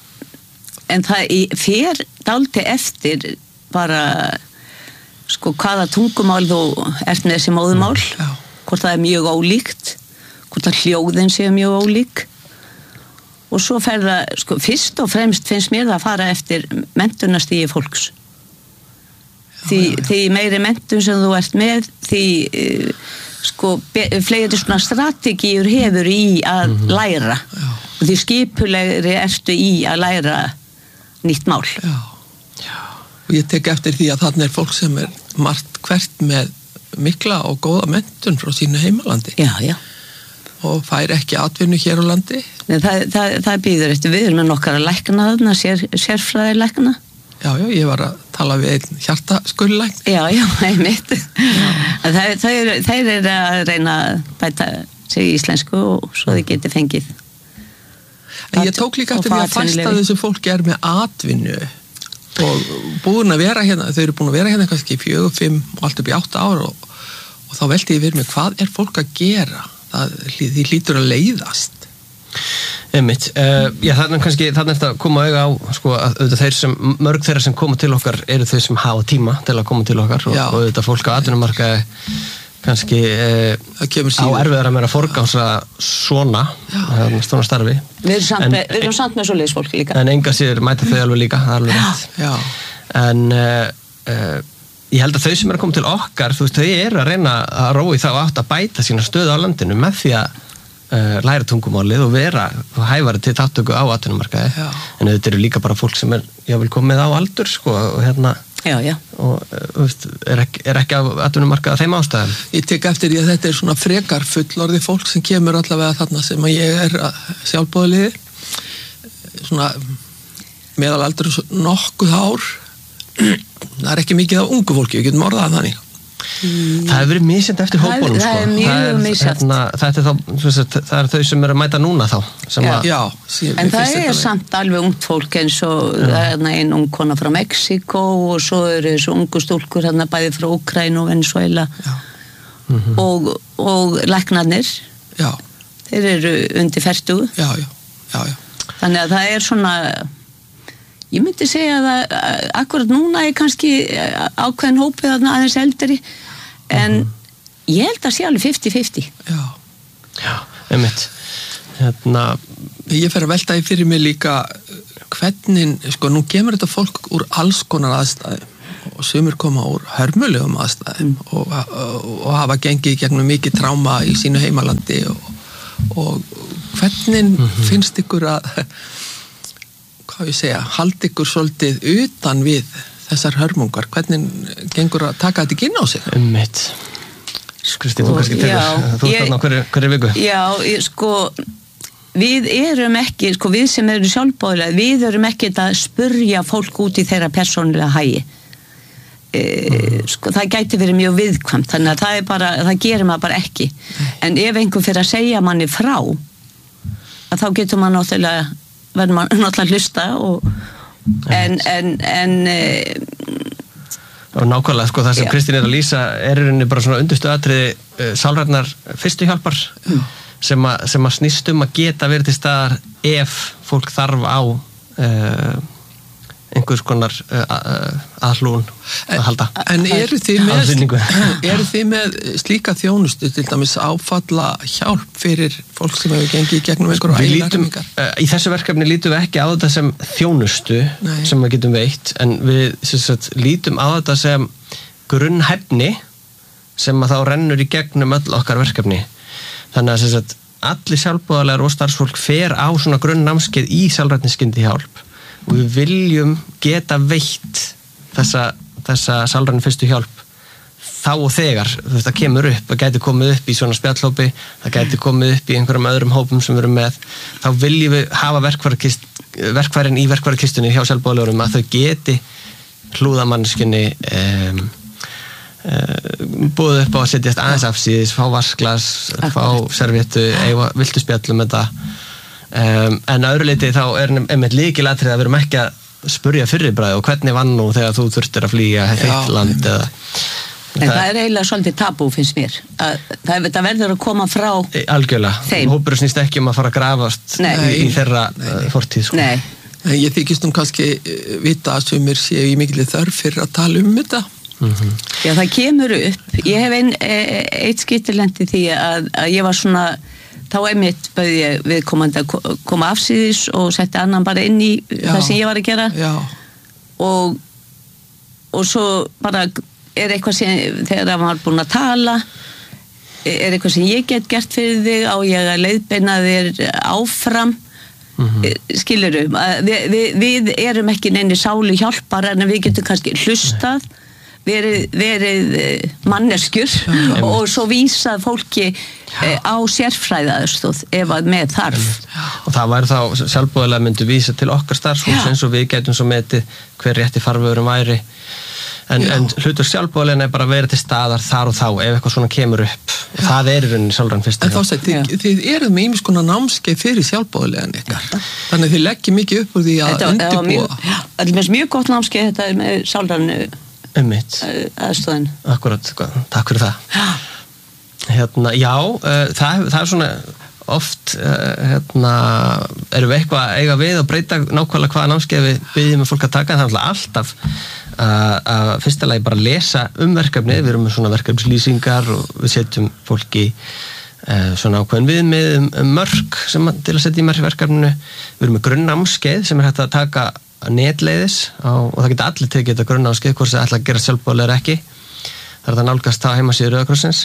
Speaker 7: en það fer dálítið eftir bara sko hvaða tungumál þú ert með þessi móðumál,
Speaker 5: Já.
Speaker 7: Hvort það er mjög ólíkt, hvort það hljóðin séu mjög ólík og svo fer það, sko, fyrst og fremst finnst mér það að fara eftir menntunarstigi fólks. Því, já, já. því meiri menntun sem þú ert með, því sko, fleiri svona strategíur hefur í að mm-hmm. læra. Já. Og því skipulegri ertu í að læra nýtt mál.
Speaker 5: Já. Já. Og ég tek eftir því að þarna er fólk sem er margt hvert með mikla og góða menntun frá sínu heimalandi.
Speaker 7: Já, já.
Speaker 5: Og fær ekki atvinnu hér á landi.
Speaker 7: Nei, það, það, það býður eftir við erum með nokkar að lækna þarna, sér, sérfræði lækna.
Speaker 5: Já, já, ég var að tala við einn hjartaskurðlækn.
Speaker 7: Já, já, einmitt. Það, það er, þeir eru að reyna að bæta sig í íslensku og svo þið geti fengið.
Speaker 5: En ég tók líka eftir því að fæsta þessu fólki er með atvinnu og búin að vera hérna, þau eru búin að vera hérna kannski fjögur, fimm og allt upp í átta ár og, og þá velti ég við mig hvað er fólk að gera? Það, því hlýtur að leiðast.
Speaker 6: Einmitt. Uh, já, þannig kannski þannig eftir að koma auga á sko, að auðvitað þeir sem, mörg þeirra sem koma til okkar eru þau sem hafa tíma til að koma til okkar og, og auðvitað fólk á atvinnumarkaði kannski uh, á erfiðara meira forgása svona svona starfi.
Speaker 7: Við erum samt með, við erum samt með svoleiðis fólk líka.
Speaker 6: En enga síður mæta þau alveg líka, það er alveg rétt.
Speaker 5: Já.
Speaker 6: En uh, uh, ég held að þau sem eru að koma til okkar, þú veist, þau eru að reyna að rói þá átt að bæta sína stöðu á landinu með því að uh, læra tungumálið og vera hæfari til þáttöku á atvinnumarkaði.
Speaker 5: Já.
Speaker 6: En þetta eru líka bara fólk sem er jável komið á aldur, sko, og hérna
Speaker 7: já, já.
Speaker 6: og uh, veist, er, ekki, er ekki á atvinnumarkaði þeim ástæðum.
Speaker 5: Ég tek eftir því að þetta er svona frekar fullorði fólk sem kemur allavega þarna sem að ég er sjálfboðaliði, svona meðalaldur nokkuð ár. Það er ekki mikið af ungu fólki, við getum orðað þannig.
Speaker 6: Mm. Það hefur verið misjant eftir hópunum, sko.
Speaker 7: Það er mjög misjant.
Speaker 6: Það er þau sem eru að mæta núna þá.
Speaker 5: Já,
Speaker 6: að,
Speaker 5: já.
Speaker 7: En það er samt alveg ungt fólk eins og það er einn ung kona frá Mexíkó og svo eru þessu ungu stúlkur hérna bæði frá Úkraínu og Venezuela. Já. Mm-hmm. Og, og læknarnir.
Speaker 5: Já.
Speaker 7: Þeir eru undir fertugu.
Speaker 5: Já, já. Já, já.
Speaker 7: Þannig að það er svona... Ég myndi segja að akkurat núna er kannski ákveðin hópið aðeins eldri en mm-hmm. ég held að sé alveg fifty fifty.
Speaker 5: Já.
Speaker 6: Já, einmitt. Hérna,
Speaker 5: ég fer að velta í fyrir mig líka hvernig, sko, nú kemur þetta fólk úr alls konar aðstæðum og sumir koma úr hörmulegum aðstæðum mm. og, og, og hafa gengið gegnum mikið tráma í sínu heimalandi og, og hvernig mm-hmm. finnst ykkur að hvað ég segja, haldi ykkur svolítið utan við þessar hörmungar, hvernig gengur að taka þetta ekki inn á sig?
Speaker 6: Einmitt. Kristi, þú kannski tegur, þú ert þarna hverju, hverju viku?
Speaker 7: Já, ég, sko, við erum ekki, sko, við sem erum sjálfboðilega, við erum ekki að spurja fólk út í þeirra persónulega hagi. E, mm. Sko, það gæti verið mjög viðkvæmt, þannig að það er bara, það gerir maður bara ekki. En ef einhver fyrir að segja manni frá, að þá getur maður náttúrulega, verður maður náttúrulega hlusta og, en, en, en, e,
Speaker 6: og nákvæmlega, sko, það sem já. Kristín er að lýsa er í rauninni bara svona undirstu atriði uh, sálrænnar fyrstu hjálpar mm. sem, a, sem að snýst um að geta verið til staðar ef fólk þarf á uh, einhvers konar uh, aðhlúun að halda.
Speaker 5: En eru þið með, eru þið með slíka þjónustu, til dæmis áfalla hjálp fyrir fólk sem hefur gengið gegnum einhverju ægilæringar?
Speaker 6: Uh, í þessu verkefni lítum við ekki á þetta sem þjónustu Nei. Sem við getum veitt, en við sagt, lítum á þetta sem grunnhæfni sem að þá rennur í gegnum öll okkar verkefni. Þannig að sagt, allir sjálfboðaliðar og starfsfólk fer á svona grunnnámskeið í sjálfrænni skyndihjálp og við viljum geta veitt þessa, þessa sálrænni fyrstu hjálp þá og þegar það kemur upp, það gæti komið upp í svona spjallhópi, það gæti komið upp í einhverjum öðrum hópum sem við erum með, þá viljum við hafa verkfærin í verkfærakistunni hjá sjálfboðaliðurum að þau geti hlúðamannskjunni um, um, búið upp á að setjast aðeins afsíðis, fá vasklas, fá servéttu, eiga viltu spjallum þetta. Um, en að öðru leiti þá er einmitt lykilatriði að við erum ekki að spurja fyrirbræði og hvernig vann nú þegar þú þurftir að flýja þitt land eða
Speaker 7: en það, það er eiginlega svolítið tabú finnst mér að það, það verður að koma frá
Speaker 6: algjörlega,
Speaker 7: þeim
Speaker 6: hópur snýst ekki um að fara að grafast nei, í, í þeirra nei, fortíð sko.
Speaker 7: Nei.
Speaker 5: Ég þykist um kannski vita að sumir séu í mikilvæg þörf fyrir að tala um þetta
Speaker 6: mm-hmm.
Speaker 7: Já, það kemur upp ég hef ein, eitt skiptilendi því að, að ég var svona þá einmitt bauði ég viðkomandi að koma afsíðis og setti annan bara inn í já, það sem ég var að gera
Speaker 5: já.
Speaker 7: og og svo bara er eitthvað sem þegar það var búin að tala er eitthvað sem ég get gert fyrir þig á ég að leiðbeina þér áfram mm-hmm. skilurðu við, við, við erum ekki neini sálu hjálpar en við getum kannski hlustað verið, verið manneskjur já, og svo vísað fólki já. Á sérfræðaðstóð ef að með þarf
Speaker 6: já. Og það væri þá sjálfboðilega myndu vísa til okkar starfsfólks eins og við getum svo metið hver rétti farvegurum væri en, en hlutur sjálfboðilega er bara að vera til staðar þar og þá ef eitthvað svona kemur upp og það er í rauninni sjálfræn fyrst
Speaker 5: en þá segir þið, þið eruð með ýmis konar námskeið fyrir sjálfboðilegan ykkar þannig að þið leggja mikið upp úr því að undirbúa
Speaker 7: þetta er mjög gott námskeið þetta er með sjálfrænu
Speaker 6: ummitt
Speaker 7: aðstöðin
Speaker 6: akkurat, takk fyrir það já, hérna, já uh, það, það er svona oft uh, hérna, erum við eitthvað eiga við og breyta nákvæmlega hvaða námskeið við byggjum með fólk að taka en það er alltaf að fyrsta lagi bara lesa um verkefni við erum með svona verkefnislýsingar og við setjum fólki uh, svona ákveðin viðmið um, um mörk sem til að setja í verkefninu við erum með grunnnámskeið sem er hægt að taka netleiðis á, og það geta allir tekið þetta grunnnámskeið hvort það ætla að gera sjálfboðilega eða ekki það er það nálgast á heimasíðu Rauða krossins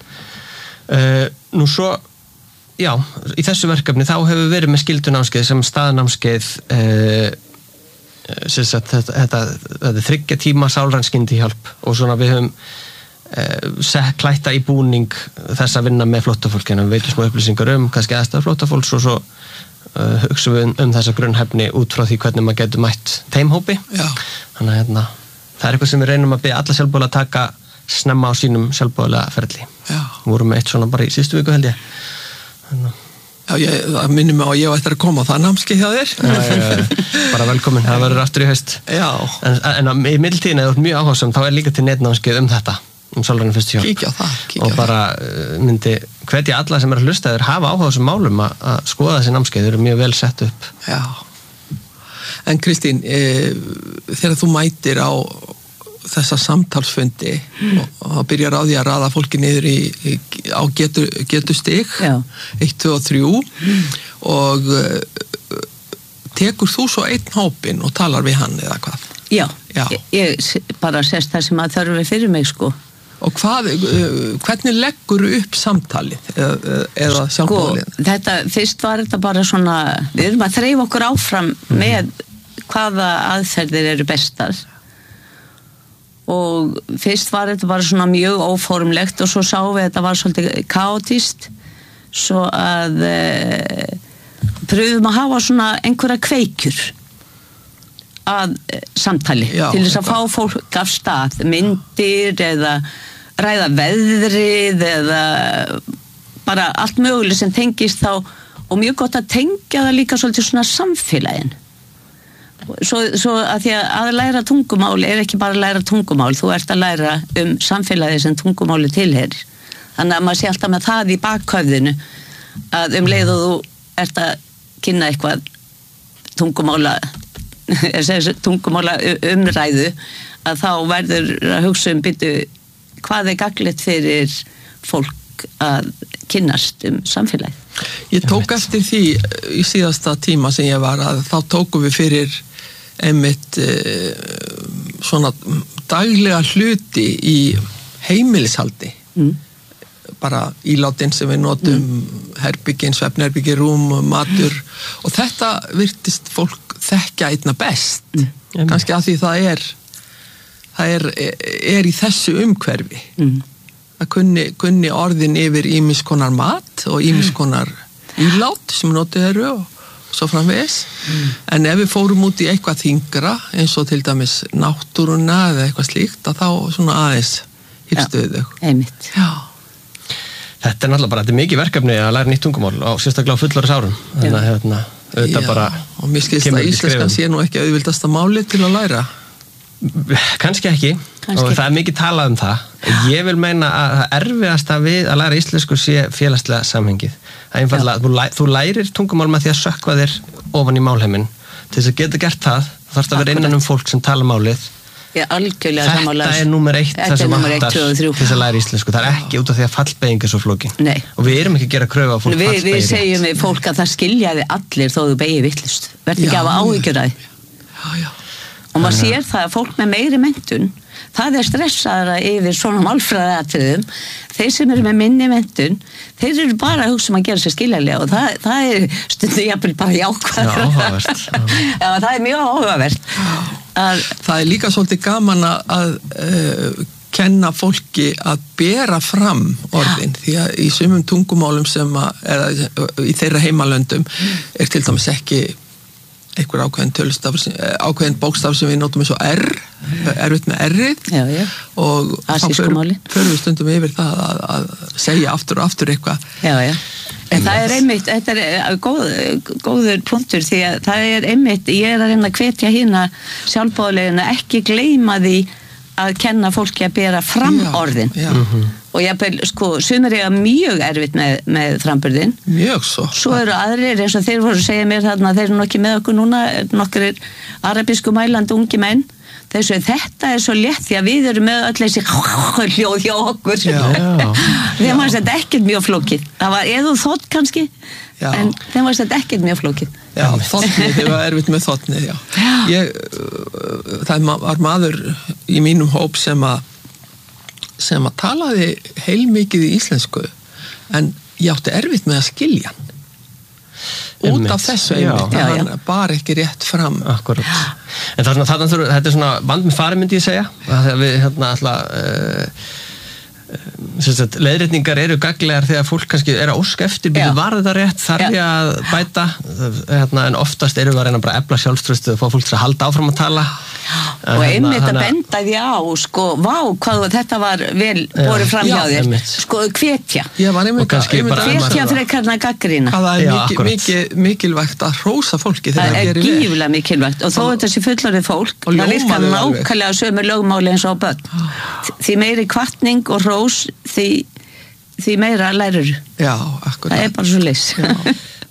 Speaker 6: uh, nú svo já, í þessu verkefni þá hefur við verið með skyldunámskeið sem staðnámskeið uh, Sagt, þetta, þetta, þetta er þriggja tíma sálræn skyndihjálp og svona við höfum eh, klætta í búning þess að vinna með flóttafólkina við veitum smá upplýsingar um kannski aðstæður flóttafólks og svo uh, hugsaum við um, um þessa grunnhæfni út frá því hvernig maður getur mætt þeimhópi þannig að hérna, það er eitthvað sem við reynum að byrja alla sjálfboðilega að taka snemma á sínum sjálfboðilega ferli við vorum með eitt svona bara í síðustu viku held ég þannig
Speaker 5: Já, ég, það minnum mig á að ég á eftir að koma á það námskeið hjá þér.
Speaker 6: Já, já, já, bara velkomin, það verður aftur í haust.
Speaker 5: Já.
Speaker 6: En, en í middiltíðin eða þú ert mjög áhugasam, þá er líka til netnámskeið um þetta, um sálræna fyrstu hjálp.
Speaker 5: Kíkja á það, kíkja á það.
Speaker 6: Og bara myndi hvetja alla sem er að hlusta þeir hafa áhugasam málum að, að skoða þessi námskeið, þeir eru mjög vel sett upp.
Speaker 5: Já. En Kristín, e, þegar þú mætir á þessa samtalsfundi og, og það byrjar á því að raða fólki niður í, í, á getu, getu stig eitt, tvö og þrjú og uh, tekur þú svo einn hópin og talar við hann eða hvað?
Speaker 7: Já, Já. Ég, ég bara sést það sem að þarf fyrir mig sko.
Speaker 5: Og hvað, hvernig leggur upp samtalið eða, eða sjálfbóðalið?
Speaker 7: Sko, þetta, fyrst var þetta bara svona, við erum að þreifa okkur áfram mm. með hvaða aðferðir eru bestar og fyrst var þetta bara svona mjög óformlegt og svo sáum við að þetta var svolítið kaotist svo að e, pröfum að hafa svona einhverja kveikjur að e, samtali Já, til þess að fá fólk af stað, myndir eða ræða veðrið eða bara allt möguleg sem tengist þá og mjög gott að tengja það líka svolítið svona samfélagin svo, svo að því að að læra tungumál er ekki bara að læra tungumál, þú ert að læra um samfélagi sem tungumáli tilheyrir þannig að maður sé alltaf með það í bakhöfðinu að um leið og þú ert að kynna eitthvað tungumála tungumála umræðu að þá verður að hugsa um byrju hvað er gagnlegt fyrir fólk að kynnast um samfélagið.
Speaker 5: Ég tók eftir því í síðasta tíma sem ég var að þá tókum við fyrir einmitt eh, svona daglega hluti í heimilishaldi mm. bara ílátin sem við notum mm. herbyggin, svefnherbyggi, rúm, matur og þetta virtist fólk þekkja einna best mm. kannski að því það er það er, er í þessu umhverfi mm. að kunni, kunni orðin yfir ýmis konar mat og ýmis konar ílát sem notið eru og svo framvegis mm. en ef við fórum út í eitthvað þyngra eins og til dæmis náttúruna eða eitthvað slíkt að þá svona aðeins hýrstuðu þau.
Speaker 7: Einmitt.
Speaker 5: Já.
Speaker 6: Þetta er náttúrulega bara, þetta er mikið verkefni að læra nýtt tungumál á sérstaklega á fullorðis árum þannig að hérna, auðvitað bara
Speaker 5: og mér skilst að íslenskan sé nú ekki auðvildasta máli til að læra
Speaker 6: kannski ekki kannski. Og það er mikið talað um það ég vil meina að það erfiðasta við að læra íslensku sé félagslega samhengið það er einfaldlega, þú, læ, þú lærir tungumál með því að sökkva þér ofan í málheiminn til þess að geta gert það þú þarfst að vera innan um fólk sem tala málið
Speaker 7: Já, algjörlega
Speaker 6: þetta
Speaker 7: samanlega.
Speaker 6: er númer eitt það sem vantar til þess að læra íslensku það er ekki út af því að fallbeyging er svo flókin
Speaker 7: Nei.
Speaker 6: og við erum ekki að gera kröfu á fólk
Speaker 7: Vi, við segjum við fólk að það skiljaði allir þó þú beigir vittlust verður ekki að hafa áhyggjur af því og maður sér það að fólk með meiri menntun það er stressaðara yfir svona málfræðatriðum þeir sem eru með minni menntun þeir eru bara að hugsa um að gera sér skiljanlega og það, það er stundum jafnvel bara jákvæð Já, það er mjög áhugavert að,
Speaker 5: Það er líka svolítið gaman að, að uh, kenna fólki að bera fram orðin því að í sumum tungumálum sem að, eða í þeirra heimalöndum er til dæmis ekki einhver ákveðin tölustaf, ákveðin bókstaf sem við notum eins og R, erfitt með R-ið
Speaker 7: já, já.
Speaker 5: og þá förum við stundum yfir það að, að segja aftur og aftur eitthvað.
Speaker 7: Já, já. En það er einmitt, þetta er góð, góður punktur því að það er einmitt, ég er að reyna að hvetja hérna sjálfboðalegina ekki gleyma því að kenna fólki að bera fram já, orðin
Speaker 5: já.
Speaker 7: og ég bel, sko, sumir er mjög erfitt með, með framburðin
Speaker 5: mjög svo
Speaker 7: svo eru aðrir eins og þeir voru að segja mér þarna þeir eru nokkið með okkur núna nokkur arabísku mælandi ungi menn þeir svo þetta er svo létt því að við erum með öll þessi hljóð hjá okkur þeim var þetta ekkert mjög flókið það var eða þótt kannski já. En þeim var þetta ekkert mjög flókið
Speaker 5: Já, þotnið, það var erfitt með þotnið, já. já. Ég, það var maður í mínum hóp sem að sem að talaði heilmikið í íslensku en ég átti erfitt með að skilja hann. Út af þessu einmitt, að hann bar ekki rétt fram.
Speaker 6: Akkurat. En það er svona, þarna þurfa, þetta er svona vand með fari myndi ég segja, að við hérna alltaf uh, Sagt, leiðrétningar eru gaglegar þegar fólk kannski er að óska eftir byrju var þetta rétt, þarf ég að bæta hérna, en oftast eru við að reyna bara að efla sjálfströstu og fá fólk til að halda áfram að tala
Speaker 7: og einmitt að benda því á sko, vá, hvað þetta var vel borið fram hjá þér, sko, hvetja hvetja frekar en að gagnrýna
Speaker 5: það er mikil, mikil, mikilvægt að hrósa fólki
Speaker 7: það er gífulega mikilvægt og þó þetta sé fullorðið fólk það virkar nákvæmlega sömu lögmáli eins og börn því meiri kvartning og hrós því, því meira lærur
Speaker 5: já, akkurat
Speaker 7: það er bara svo leys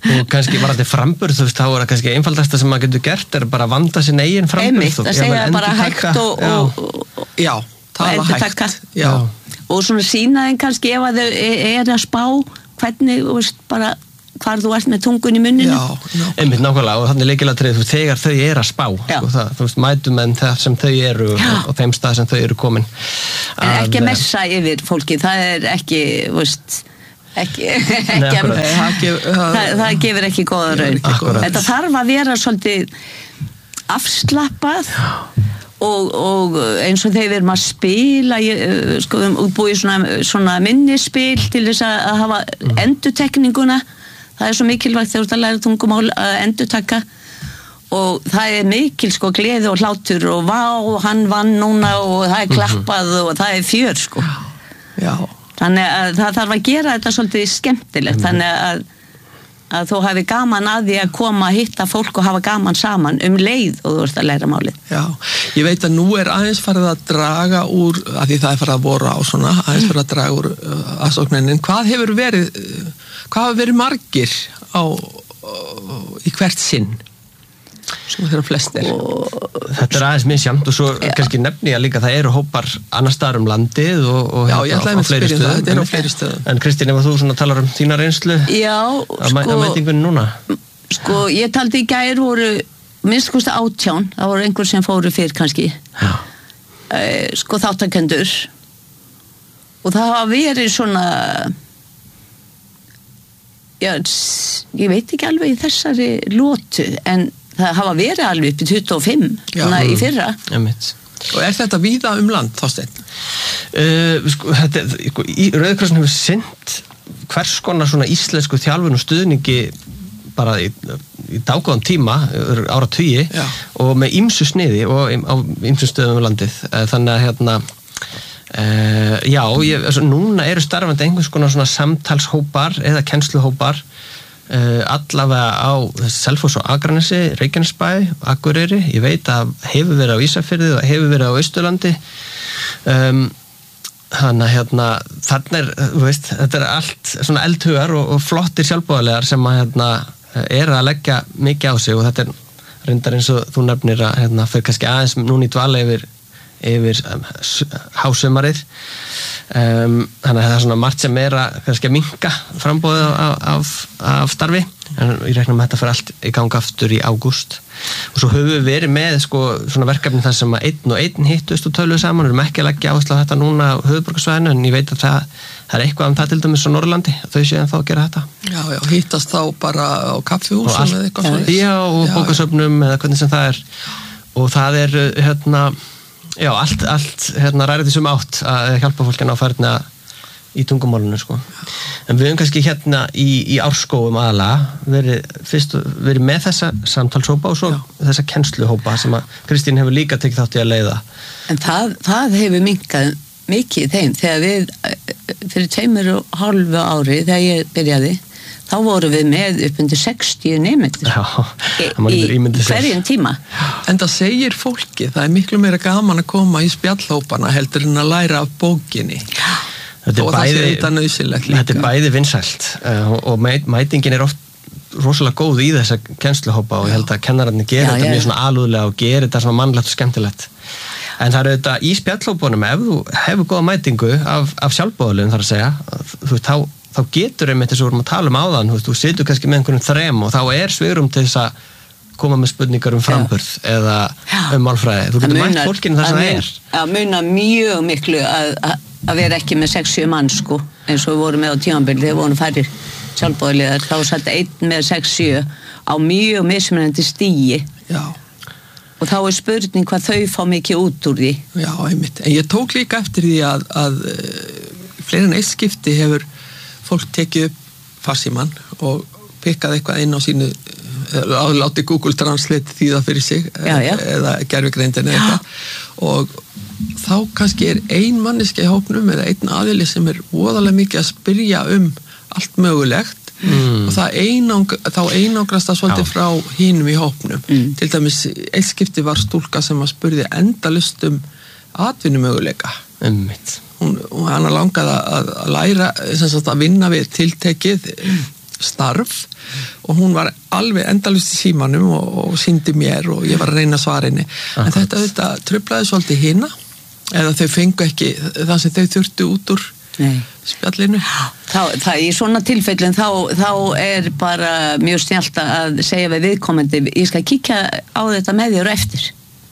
Speaker 6: og kannski var þetta framburð, þú veist, þá er það kannski einfaldasta sem maður getur gert er bara að vanda sin eigin framburð.
Speaker 7: Einmitt, að segja bara hægt og, og, og,
Speaker 5: já, tala hægt. Já.
Speaker 7: Og svona sína þeim kannski ef að þau er að spá hvernig, þú veist, bara hvar þú ert með tungun í munninu.
Speaker 5: Já,
Speaker 6: einmitt nákvæmlega, og þannig leikilatrið, þú veist, þegar þau er að spá, sko, það, þú veist, mætum en það sem þau eru og, og þeim stað sem þau eru komin.
Speaker 7: En að, ekki að messa yfir fólki, það er ekki, þú veist, ekki, ekki
Speaker 6: Nei,
Speaker 7: að,
Speaker 6: Nei,
Speaker 5: það, gef, það,
Speaker 7: það, það gefur ekki góða raun. Þetta þarf að vera svolítið afslappað og, og eins og þegar við erum að spila, ég, sko, við erum búið svona, svona minnispil til þess að hafa endurtekninguna. Það er svo mikilvægt þegar þú ert að læra tungumál að endurtaka og það er mikil sko gleði og hlátur og vá, hann vann núna og það er klappað og það er fjör sko.
Speaker 5: Já.
Speaker 7: Þannig að það þarf að gera þetta svolítið skemmtilegt, þannig að, að þú hafi gaman að því að koma að hitta fólk og hafa gaman saman um leið og þú ert að læra málið.
Speaker 5: Já, ég veit að nú er aðeins farið að draga úr, að því það er farið að voru á svona, aðeins farið að draga úr uh, aðsókninni. Hvað hefur verið, hvað hafa verið margir á, uh, í hvert sinn? Svona þeirra flestir.
Speaker 6: Þetta er aðeins misjafnt og svo ja. kannski nefni að líka það eru hópar annar staðar um landið og, og
Speaker 5: já, ég ætlaði að spyrja það, þetta er á fleiri stöðum.
Speaker 6: En Kristín, ef þú svona talar um þína reynslu
Speaker 7: já,
Speaker 6: að sko, mætingunni núna?
Speaker 7: Sko, ég taldi í gær voru minnst kosti átján, það voru einhver sem fóru fyrr kannski uh, sko þáttakendur og það hafa verið svona já, ég veit ekki alveg í þessari lótu en það hafa verið alveg upp í tuttugu og fimm svona í fyrra.
Speaker 6: Einmitt.
Speaker 5: Og er þetta víða um land, Þorsteinn?
Speaker 6: Uh, sko, þetta, sko, Rauði krossin hefur sinnt hvers konar svona íslensku þjálfun og stuðningi bara í, í dágóðan tíma, ára tugi og með ýmsu sniði og á ýmsu stöðum um landið. Þannig að hérna uh, já, ég, altså, núna eru starfandi einhvers konar svona samtalshópar eða kennsluhópar Uh, allavega á Selfoss og Akranesi, Reykjanesbæ, Akureyri, ég veit að hefur verið á Ísafirði og hefur verið á Austurlandi um, þannig að hérna þarna er, þú veist, þetta er allt svona eldhugar og, og flottir sjálfboðaliðar sem að hérna er að leggja mikið á sig og þetta er reyndar eins og þú nefnir að hérna fyrir kannski aðeins núna í dvala yfir yfir um, hásumarið um, þannig að það er svona margt sem er að kannski að minnka frambóðið af, af, af starfi en ég reikna með þetta fyrir allt í gang aftur í ágúst og svo höfum við verið með sko, svona verkefni þar sem að einn og einn hittust og töluðu saman, við erum ekki að leggja áherslu á þetta núna á höfuðborgarsvæðinu en ég veit að það, það er eitthvað um það til dæmis á Norrlandi þau séum þá að gera þetta.
Speaker 5: Já, já, hittast þá bara á kaffihúsum eða eitthvað svona.
Speaker 6: Já, og bókasöfnum eða hvernig sem það er og það er hérna já, allt, allt hérna ræðið þessum átt að hjálpa fólkina á færðina í tungumálunum, sko. En við höfum kannski hérna í, í árskóum aðalega verið, fyrst, verið með þessa samtalshópa og svo já. Þessa kennsluhópa sem að Kristín hefur líka tekið þátt í að leiða.
Speaker 7: En það, það hefur minkað mikið í þeim þegar við, fyrir tveimur og hálfu ári þegar ég byrjaði þá vorum við með upp undir sextíu nemendur í, í hverjum tíma.
Speaker 5: En það segir fólki, það er miklu meira gaman að koma í spjallhópana heldur en að læra af bókinni.
Speaker 6: Þetta er bæði,
Speaker 5: þetta
Speaker 6: er bæði vinsælt uh, og mætingin er oft rosalega góð í þessa kennsluhópa og ég held að kennararnir gera já, þetta já. Mjög svona alúðlega og gera þetta svona mannlegt og skemmtilegt. En það er auðvitað í spjallhópunum ef þú hefur góða mætingu af, af sjálfboðaliðum þar að segja, þú veist, þá þá getur einmitt þess að við vorum að tala um áðan þú, þú situr kannski með einhvern þrem og þá er svigrúm til þess að koma með spurningar um framburð já. Eða um málfræði þú getur mætt fólkinu þess að það er
Speaker 7: að muna mjög miklu að, að vera ekki með sex sjö mann sko eins og við vorum með á tímabili þegar við vorum færri sjálfboðaliðar þá satt einn með sex sjö á mjög mismunandi stigi
Speaker 5: já.
Speaker 7: Og þá er spurning hvað þau fá mikið út úr því
Speaker 5: já, einmitt, en ég tók líka eftir því að, að fleiri en eitt skipti hefur fólk tekið upp farsímann og pikkað eitthvað inn á sínu láti Google Translate þýða fyrir sig
Speaker 7: já, já.
Speaker 5: Eða gervigreindin eða eitthvað og þá kannski er ein manneski í hópnum eða einn aðili sem er voðalega mikið að spyrja um allt mögulegt mm. og það einang, þá einangrast það svolítið já. Frá hinum í hópnum mm. til dæmis eitt skipti var stúlka sem að spurði endalaust um atvinnumöguleika
Speaker 6: einmitt
Speaker 5: Hún, og hann langaði að, að læra sagt, að vinna við tiltekið starf og hún var alveg endalaust í símanum og, og sýndi mér og ég var að reyna að svara henni. En þetta auðvitað truflaði svolítið hina eða þau fengu ekki það sem þau þurftu út úr Nei. Spjallinu.
Speaker 7: Þá, það, í svona tilfellin þá, þá er bara mjög snjallt að segja við viðkomandi, ég skal kíkja á þetta með þér eftir.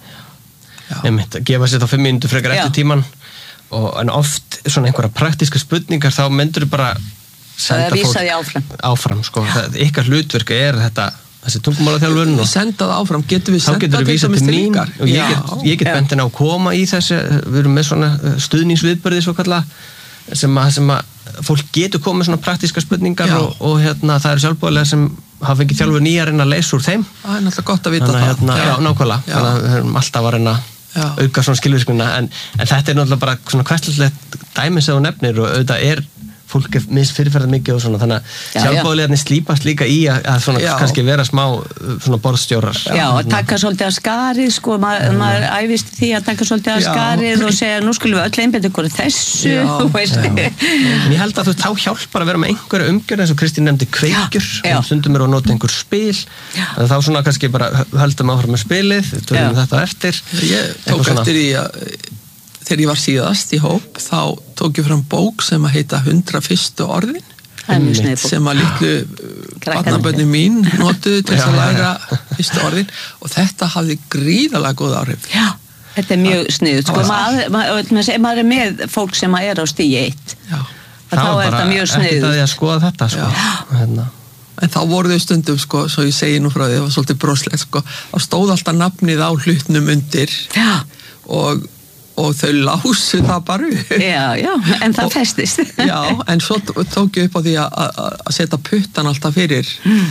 Speaker 6: Ég myndi að gefa sér þá fimm mínútur frekar eftir tíman og en oft svona einhverja praktíska spurningar þá myndur þú bara senda
Speaker 7: fólk áfram,
Speaker 6: áfram sko. Það, ykkar hlutverk er þetta þessi tungumálaþjálfun og
Speaker 5: senda það áfram, getum við
Speaker 6: senda
Speaker 5: þetta
Speaker 6: til þess að mín og ég get, ég get bendin á að koma í þessi, við erum með svona stuðningsviðbörði svo kalla sem að, sem að fólk getur komið svona praktíska spurningar og, og hérna það eru sjálfboðilega sem hafa fengið þjálfur nýja að reyna að leysa úr þeim.
Speaker 5: Það er náttúrulega gott að vita
Speaker 6: þannig,
Speaker 5: það.
Speaker 6: Hérna, já, já nákvæmlega, þannig að við erum alltaf að reyna að auka svona skilvirknina en, en þetta er náttúrulega bara svona hverslegt dæmi sem þú nefnir og auðvitað er fólk er mis fyrirferðað mikið og svona þannig að sjálfboðaliðarnir slípast líka í að, að svona já. Kannski vera smá svona borðstjórar.
Speaker 7: Já, og taka svolítið að skarið sko, Ma, mm. maður æfist því að taka svolítið að skarið og segja nú skulum við öll einbetta ykkur þessu þú veist.
Speaker 6: En ég held að þú þá hjálpar að vera með einhverja umgjörð eins og Kristín nefndi kveikjur, stundum er að nota einhver spil, þá svona kannski bara höldum áfram með spilið, tölum þetta eftir.
Speaker 5: Ég tók eftir í að þegar ég var síðast í hóp þá tók ég fram bók sem að heita hundrað fyrstu orðin sem að litlu barnabörnin mín notuðu til að læra fyrstu orðin og þetta hafði gríðarlega góð áhrif.
Speaker 7: Já, þetta er mjög sniðugt sko, maður, maður, maður er með fólk sem er á stíi eitt þá er þetta mjög sniðugt.
Speaker 6: Ekkert að ég að skoða þetta sko. Hérna.
Speaker 5: En þá voru þau stundum sko, svo ég segi nú frá því, það var svolítið broslegt sko, þá stóð alltaf nafnið á hlutnum undir
Speaker 7: Já.
Speaker 5: og og þau lásu það bara upp.
Speaker 7: Já, já, en það festist.
Speaker 5: Já, en svo tók ég upp á því að setja puttan alltaf fyrir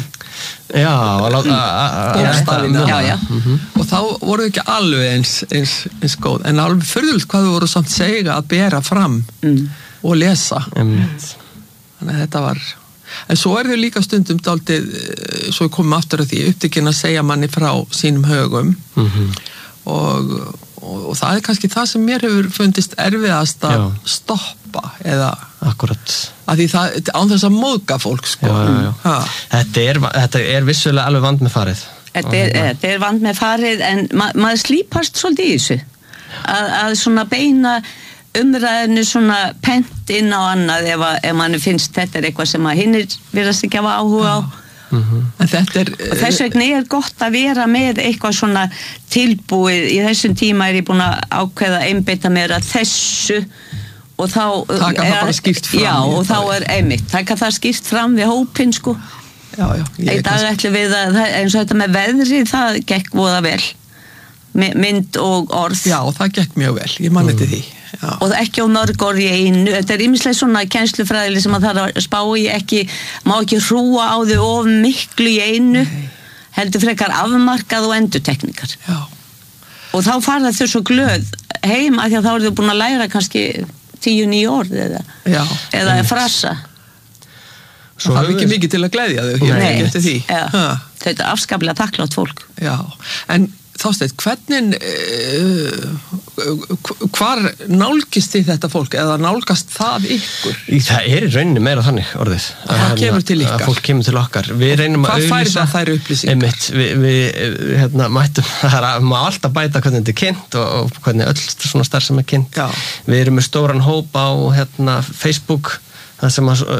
Speaker 6: Já, að láta
Speaker 5: bókstafina.
Speaker 7: Já, já.
Speaker 5: Og þá voru þau ekki alveg eins, eins, eins góð, en alveg furðulegt hvað þau voru samt segja að bera fram mm. og lesa.
Speaker 6: Mm.
Speaker 5: Þannig að þetta var en svo er þau líka stundum dálítið, svo við komum aftur að því upptekinn að segja manni frá sínum högum mm-hmm. og og það er kannski það sem mér hefur fundist erfiðast að stoppa eða
Speaker 6: akkurat
Speaker 5: að því það, án þess að móðga fólk sko.
Speaker 6: já, já, já. Þetta, er, þetta er vissulega alveg vand með farið
Speaker 7: Þetta er, þetta er vand með farið en ma maður slípast svolítið í þessu að, að svona beina umræðinu svona pent inn á annað ef, að, ef mann finnst þetta er eitthvað sem að hinnir virðast ekki hafa áhuga á
Speaker 5: Mm-hmm. En þetta er
Speaker 7: og þess vegna er gott að vera með eitthvað svona tilbúið í þessum tíma er ég búin að ákveða einbeita mér að þessu og þá
Speaker 5: taka það bara skýrt fram
Speaker 7: já og þá er einmitt taka það skýrt fram við hópin sko
Speaker 5: já, já,
Speaker 7: í dag ætlum við að eins og þetta með veðri það gekk voða vel mynd og orð
Speaker 5: já og það gekk mjög vel, ég mann þetta því Já.
Speaker 7: Og ekki á mörg orð í einu þetta er ýmislega svona kennslufræðileg sem að það er að spá í ekki má ekki hrúa á þau of miklu í einu Nei. Heldur frekar afmarkað og endurtekningar
Speaker 5: Já.
Speaker 7: Og þá fara þau svo glöð heim að því að þá eru þau búin að læra kannski tíu nýju orð eða, eða frasa
Speaker 5: Svo það er ekki mikið til að gleðja þau hér
Speaker 7: Nei.
Speaker 5: Eftir því
Speaker 7: Þetta er afskaplega takklátt fólk
Speaker 5: Já, en Þorsteinn, hvernig uh, hvar nálgist þið þetta fólk eða nálgast það ykkur?
Speaker 6: Í, það er í rauninni meira þannig orðið
Speaker 5: Það kemur til ykkar?
Speaker 6: Fólk kemur til okkar Hvað
Speaker 5: fær það þær upplýsingar?
Speaker 6: Einmitt, við, við hérna, mættum það má alltaf bæta hvernig þetta er kynnt og, og hvernig öll svona starf sem er kynnt
Speaker 5: Já.
Speaker 6: Við erum með stóran hóp á hérna, Facebook það sem að,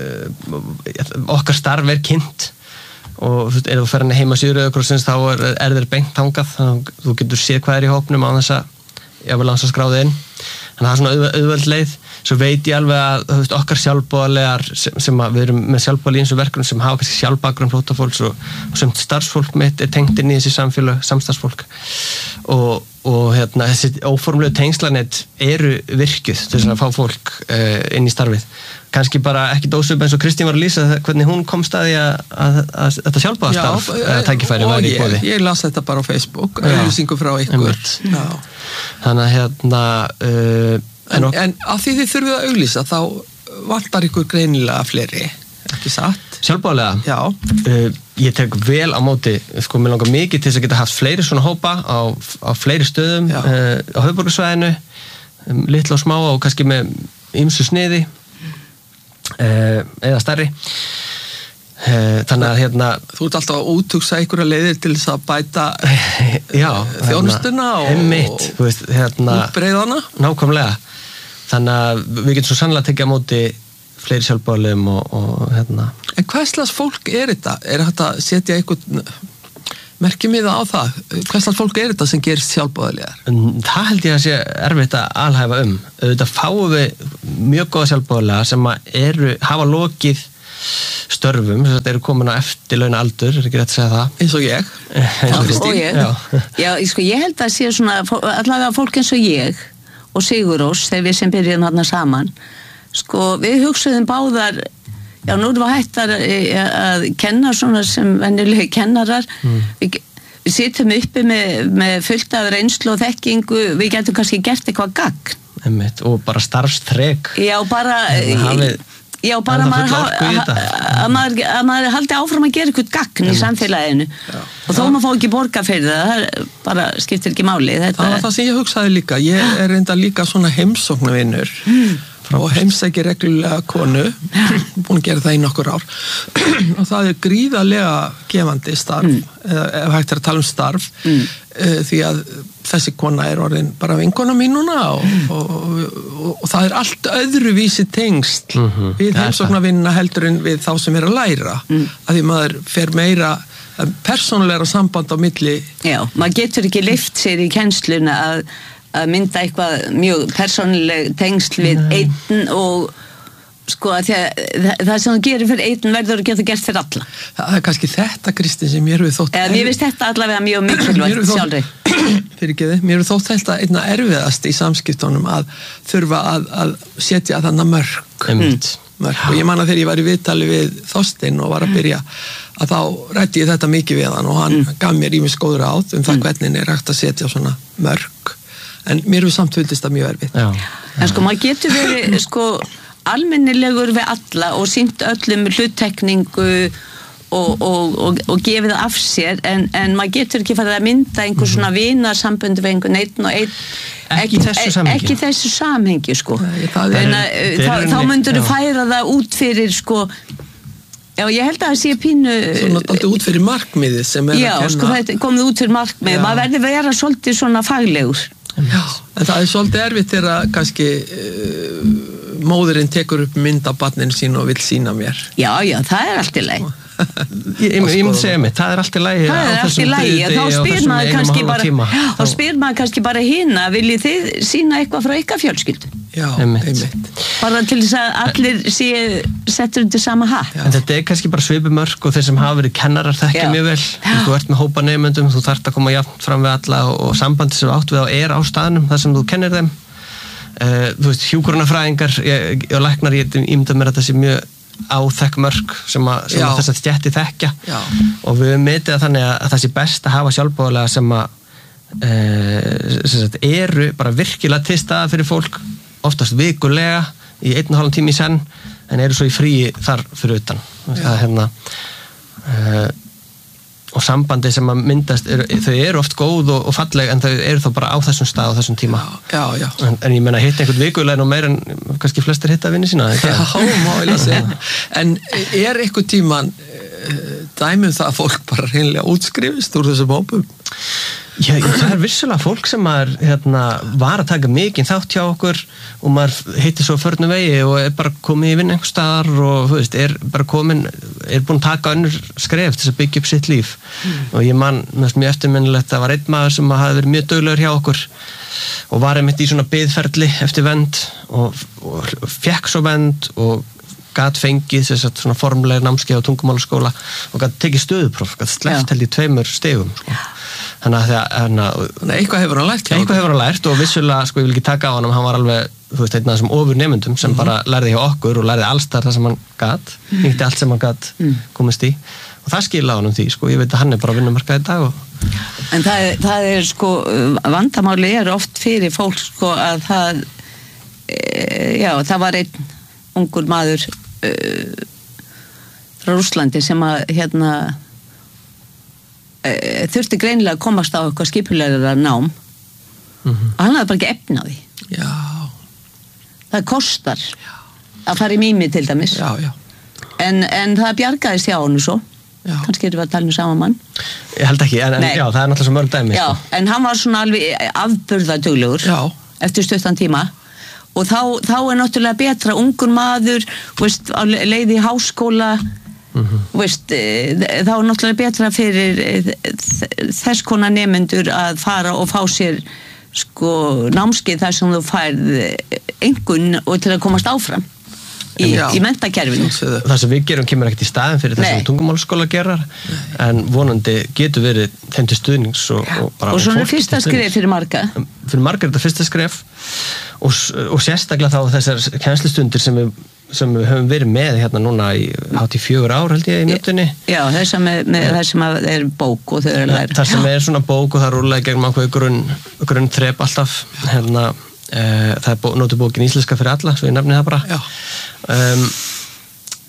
Speaker 6: uh, okkar starf er kynnt og ef þú fer henni heima síður Rauða krossins þá er, er þeir beint þangað þannig þú getur séð hvað er í hópnum á þess að ég vil lansa skráði inn þannig að það er svona auð, auðveld leið svo veit ég alveg að veist, okkar sjálfboðalegar sem, sem að við erum með sjálfboðali í eins og verkefnum sem hafa kannski sjálfbakgrunn flóttafólks og, og sem starfsfólk mitt er tengt inn í þessi samfélag samstarfsfólk og, og hérna, þessi óformlegu tengslanett eru virkjuð til þess að fá fólk uh, inn í starfið kannski bara ekki dósum eins og Kristín var að lýsa hvernig hún komst að því að, að, að þetta sjálfboðastarf tækifæri væri í boði.
Speaker 5: Ég, ég las þetta bara á Facebook, auðlýsingu frá ykkur.
Speaker 6: Þannig að hérna... Uh,
Speaker 5: en, en, en af því þið þurfið að auglýsa þá vantar ykkur greinilega fleiri, ekki satt?
Speaker 6: Sjálfboðalega?
Speaker 5: Já.
Speaker 6: Uh, ég tek vel á móti, sko, mér langar mikið til þess að geta haft fleiri svona hópa á, á fleiri stöðum uh, á höfuðborgarsvæðinu, um, litla og smá og kannski með ýmsu sniði eða stærri þannig að hérna
Speaker 5: Þú ert alltaf að úthugsa einhverja leiðir til þess að bæta
Speaker 6: já,
Speaker 5: þjónustuna og,
Speaker 6: einmitt, þú veist, hérna,
Speaker 5: útbreiðana
Speaker 6: nákvæmlega þannig að við getum svo sannlega tekið á móti fleiri sjálfboðaliðum og, og hérna
Speaker 5: En hvað slags fólk er þetta? Er þetta að setja einhvern merkjum við á það? Hvað slags fólk er þetta sem gerist sjálfboðaliðar?
Speaker 6: Það held ég að sé erfitt að alhæfa um auðvitað fáum við mjög góða sjálfboðaliða sem eru, hafa lokið störfum, þess að þeir eru komin á eftirlauna aldur, er ekki rétt að segja það
Speaker 5: eins og ég,
Speaker 6: eins og
Speaker 7: og ég já. Já, sko, ég held að sé svona allavega fólk eins og ég og Sigurós þegar við sem byrjum þarna saman sko, við hugsuðum báðar já, nú erum við hættar að kenna svona sem venjulegi kennarar mm. við, við sittum uppi með, með fullt af reynslu og þekkingu við getum kannski gert eitthvað gagn
Speaker 6: Einmitt, og bara starfstrek
Speaker 7: já, bara
Speaker 6: hafið
Speaker 7: Já, bara maður, að maður, að maður haldi áfram að gera eitthvað gagn í samfélaginu já. Og þó maður fá ekki borga fyrir það, það bara skiptir ekki máli. Þetta...
Speaker 5: Það var það sem ég hugsaði líka, ég er reynda líka svona heimsóknarvinnur mm. og heimsæki reglulega konu, búin að gera það í nokkur ár og það er gríðarlega gefandi starf, mm. eða ef hægt er að tala um starf, mm. því að þessi kona er orðin bara vinkona mín núna og, mm. og, og, og það er allt öðruvísi tengst mm-hmm. við heimsóknarvinnina heldur en við þá sem er að læra, mm. að því maður fer meira persónulegra samband á milli.
Speaker 7: Já, maður getur ekki lyft sér í kennsluna að að mynda eitthvað mjög persónuleg tengsl við einn og sko að það, það sem þú gerir fyrir einn verður að geta gert fyrir alla.
Speaker 5: Það er kannski þetta, Kristín, sem mér hefur þótt
Speaker 7: eða mér finnst þetta allavega mjög mikilvægt sjálfri.
Speaker 5: Fyrir ekki þið, mér hefur þótt þetta einna erfiðast í samskiptunum að þurfa að, að setja þannig mörk.
Speaker 6: Einmitt.
Speaker 5: Mörk. Og ég man að þegar ég var í viðtali við Þorsteinn og var að byrja að þá ræddi ég þetta mikið við hann og hann mm. gaf mér ýmis góð ráð um það hvernig er hægt að setja svona mörk. En mér hefur samt fundist það mjög erfitt.
Speaker 6: Já.
Speaker 7: En sko, maður getur verið sko almennilegur við alla og sýnt öllum hluttekningu og, og, og, og gefið það af sér en, en maður getur ekki farið að mynda einhver svona vinarsambönd við einhvern einn og einn
Speaker 6: ekki, þessu samhengi.
Speaker 7: ekki þessu samhengi sko.
Speaker 5: Nei, það er,
Speaker 7: en, er, þá, þá myndur þú færa það út fyrir sko já, ég held að það sé pínu
Speaker 5: svona alltaf út fyrir markmiðið sem er
Speaker 7: já,
Speaker 5: að kenna
Speaker 7: sko, það er komið út fyrir markmiðið maður verður að vera svolítið svona faglegur
Speaker 5: já, en það er svolítið erfitt þegar kannski uh, móðurinn tekur upp mynd af barninu sín og vill sýna mér
Speaker 7: já, já, það er allt í lagi
Speaker 6: ég, ég, ég myndi segja mig, það er allt í lagi
Speaker 7: það er allt í lagi, þá spyr maður kannski bara þá spyr maður kannski bara hina viljið þið sína eitthvað frá ykkar fjölskyldu
Speaker 5: já, einmitt
Speaker 7: bara til þess að allir séu settur undir sama hatt
Speaker 6: en þetta er kannski bara svipumörk og þeir sem hafa verið kennarar þekkja mjög vel þú ert með hópa nemendum, þú þarft að koma jafnt fram við alla og, og sambandi sem átt við á er á staðnum þar sem þú kennir þeim uh, þú veist, hjúkrunarfræðingar og læknar, ég ímynda mér að það sé mjög áþekk mörk sem, að, sem að þess að stjætti þekkja já. Og við metið að þannig að það sé best að hafa sjálfboðalega sem að uh, sem sagt, eru bara virkilega til staða fyrir fólk oftast vikulega í einn og hálfum tími í senn en eru svo í fríi þar fyrir utan það er hérna uh, og sambandi sem að myndast er, þau eru oft góð og, og falleg en þau eru þá bara á þessum stað á þessum tíma
Speaker 5: já, já.
Speaker 6: En, en ég menna hitta einhvern vikulega og meir en kannski flestir hitta vinni sína
Speaker 5: já, má ég að segja en er einhver tíman dæmum það að fólk bara reynilega útskrifist úr þessum hópum
Speaker 6: Já, það er vissulega fólk sem maður hérna, var að taka mikinn þátt hjá okkur og maður heitir svo förnum vegi og er bara komið í vinn einhver staðar og þú veist, er bara komin er búin að taka önnur skref til að byggja upp sitt líf mm. og ég man mjög eftirminnilegt að var einn maður sem hafi verið mjög duglegur hjá okkur og var einmitt í svona biðferli eftir vend og, og fekk svo vend og gat fengið þess að svona formlega námskeið á tungumálaskóla og gat tekið stöðupróf, gat sleppt held í tveimur stegum sko. Þannig að það
Speaker 5: eitthvað hefur hann lært
Speaker 6: eitthvað hefur hann lært og vissulega, sko ég vil ekki taka á hann hann var alveg, þú veist, einn af þessum ofur nemyndum sem mm-hmm. bara lærði hjá okkur og lærði allstar það sem hann gat, mm. nýtti allt sem hann gat mm. komist í og það skilja á hann um því, sko, ég veit að hann er bara að vinnumarkað í dag og...
Speaker 7: En það er, það er, sko, vandamáli er oft fyrir fólk, sko, að það e, já, það var einn ungur maður e, frá Rússlandi sem að, hérna þurfti greinilega að komast á eitthvað skipulegra nám mm-hmm. og hann hafði bara ekki efni á því
Speaker 5: já.
Speaker 7: Það kostar já. Að fara í mými til dæmis
Speaker 5: já, já.
Speaker 7: en, en það bjargaðist hjá honum svo já. Kannski erum við að tala um sama mann
Speaker 6: ég held ekki, en, en já, það er náttúrulega svo mörg dæmi
Speaker 7: já, sko. En hann var svona alveg afburðaduglegur eftir stuttan tíma og þá, þá er náttúrulega betra ungur maður veist, á leið í háskóla mm-hmm. veist, þá er náttúrulega betra fyrir þess konar nemendur að fara og fá sér sko námskeið þar sem þú færð engun og til að komast áfram í, í menntakerfinu.
Speaker 6: Það sem við gerum kemur ekkert í staðin fyrir það sem tungumálskóla gerar en vonandi getur verið þeim til stuðnings og, og bara
Speaker 7: og svona fyrsta skref fyrir marga
Speaker 6: fyrir marga er þetta fyrsta skref og, og sérstaklega þá þessar kennslustundir sem við sem við höfum verið með hérna núna í hátt í fjögur ár held ég í mjötunni.
Speaker 7: Já, þess að með, með þess sem er bók og þau eru að læra.
Speaker 6: Það sem er svona bók og það rúlega gegn ákveði grunn, grunn þrep alltaf hérna, e, það er bó, notubókin íslenska fyrir alla, svo ég nefni það bara. Um,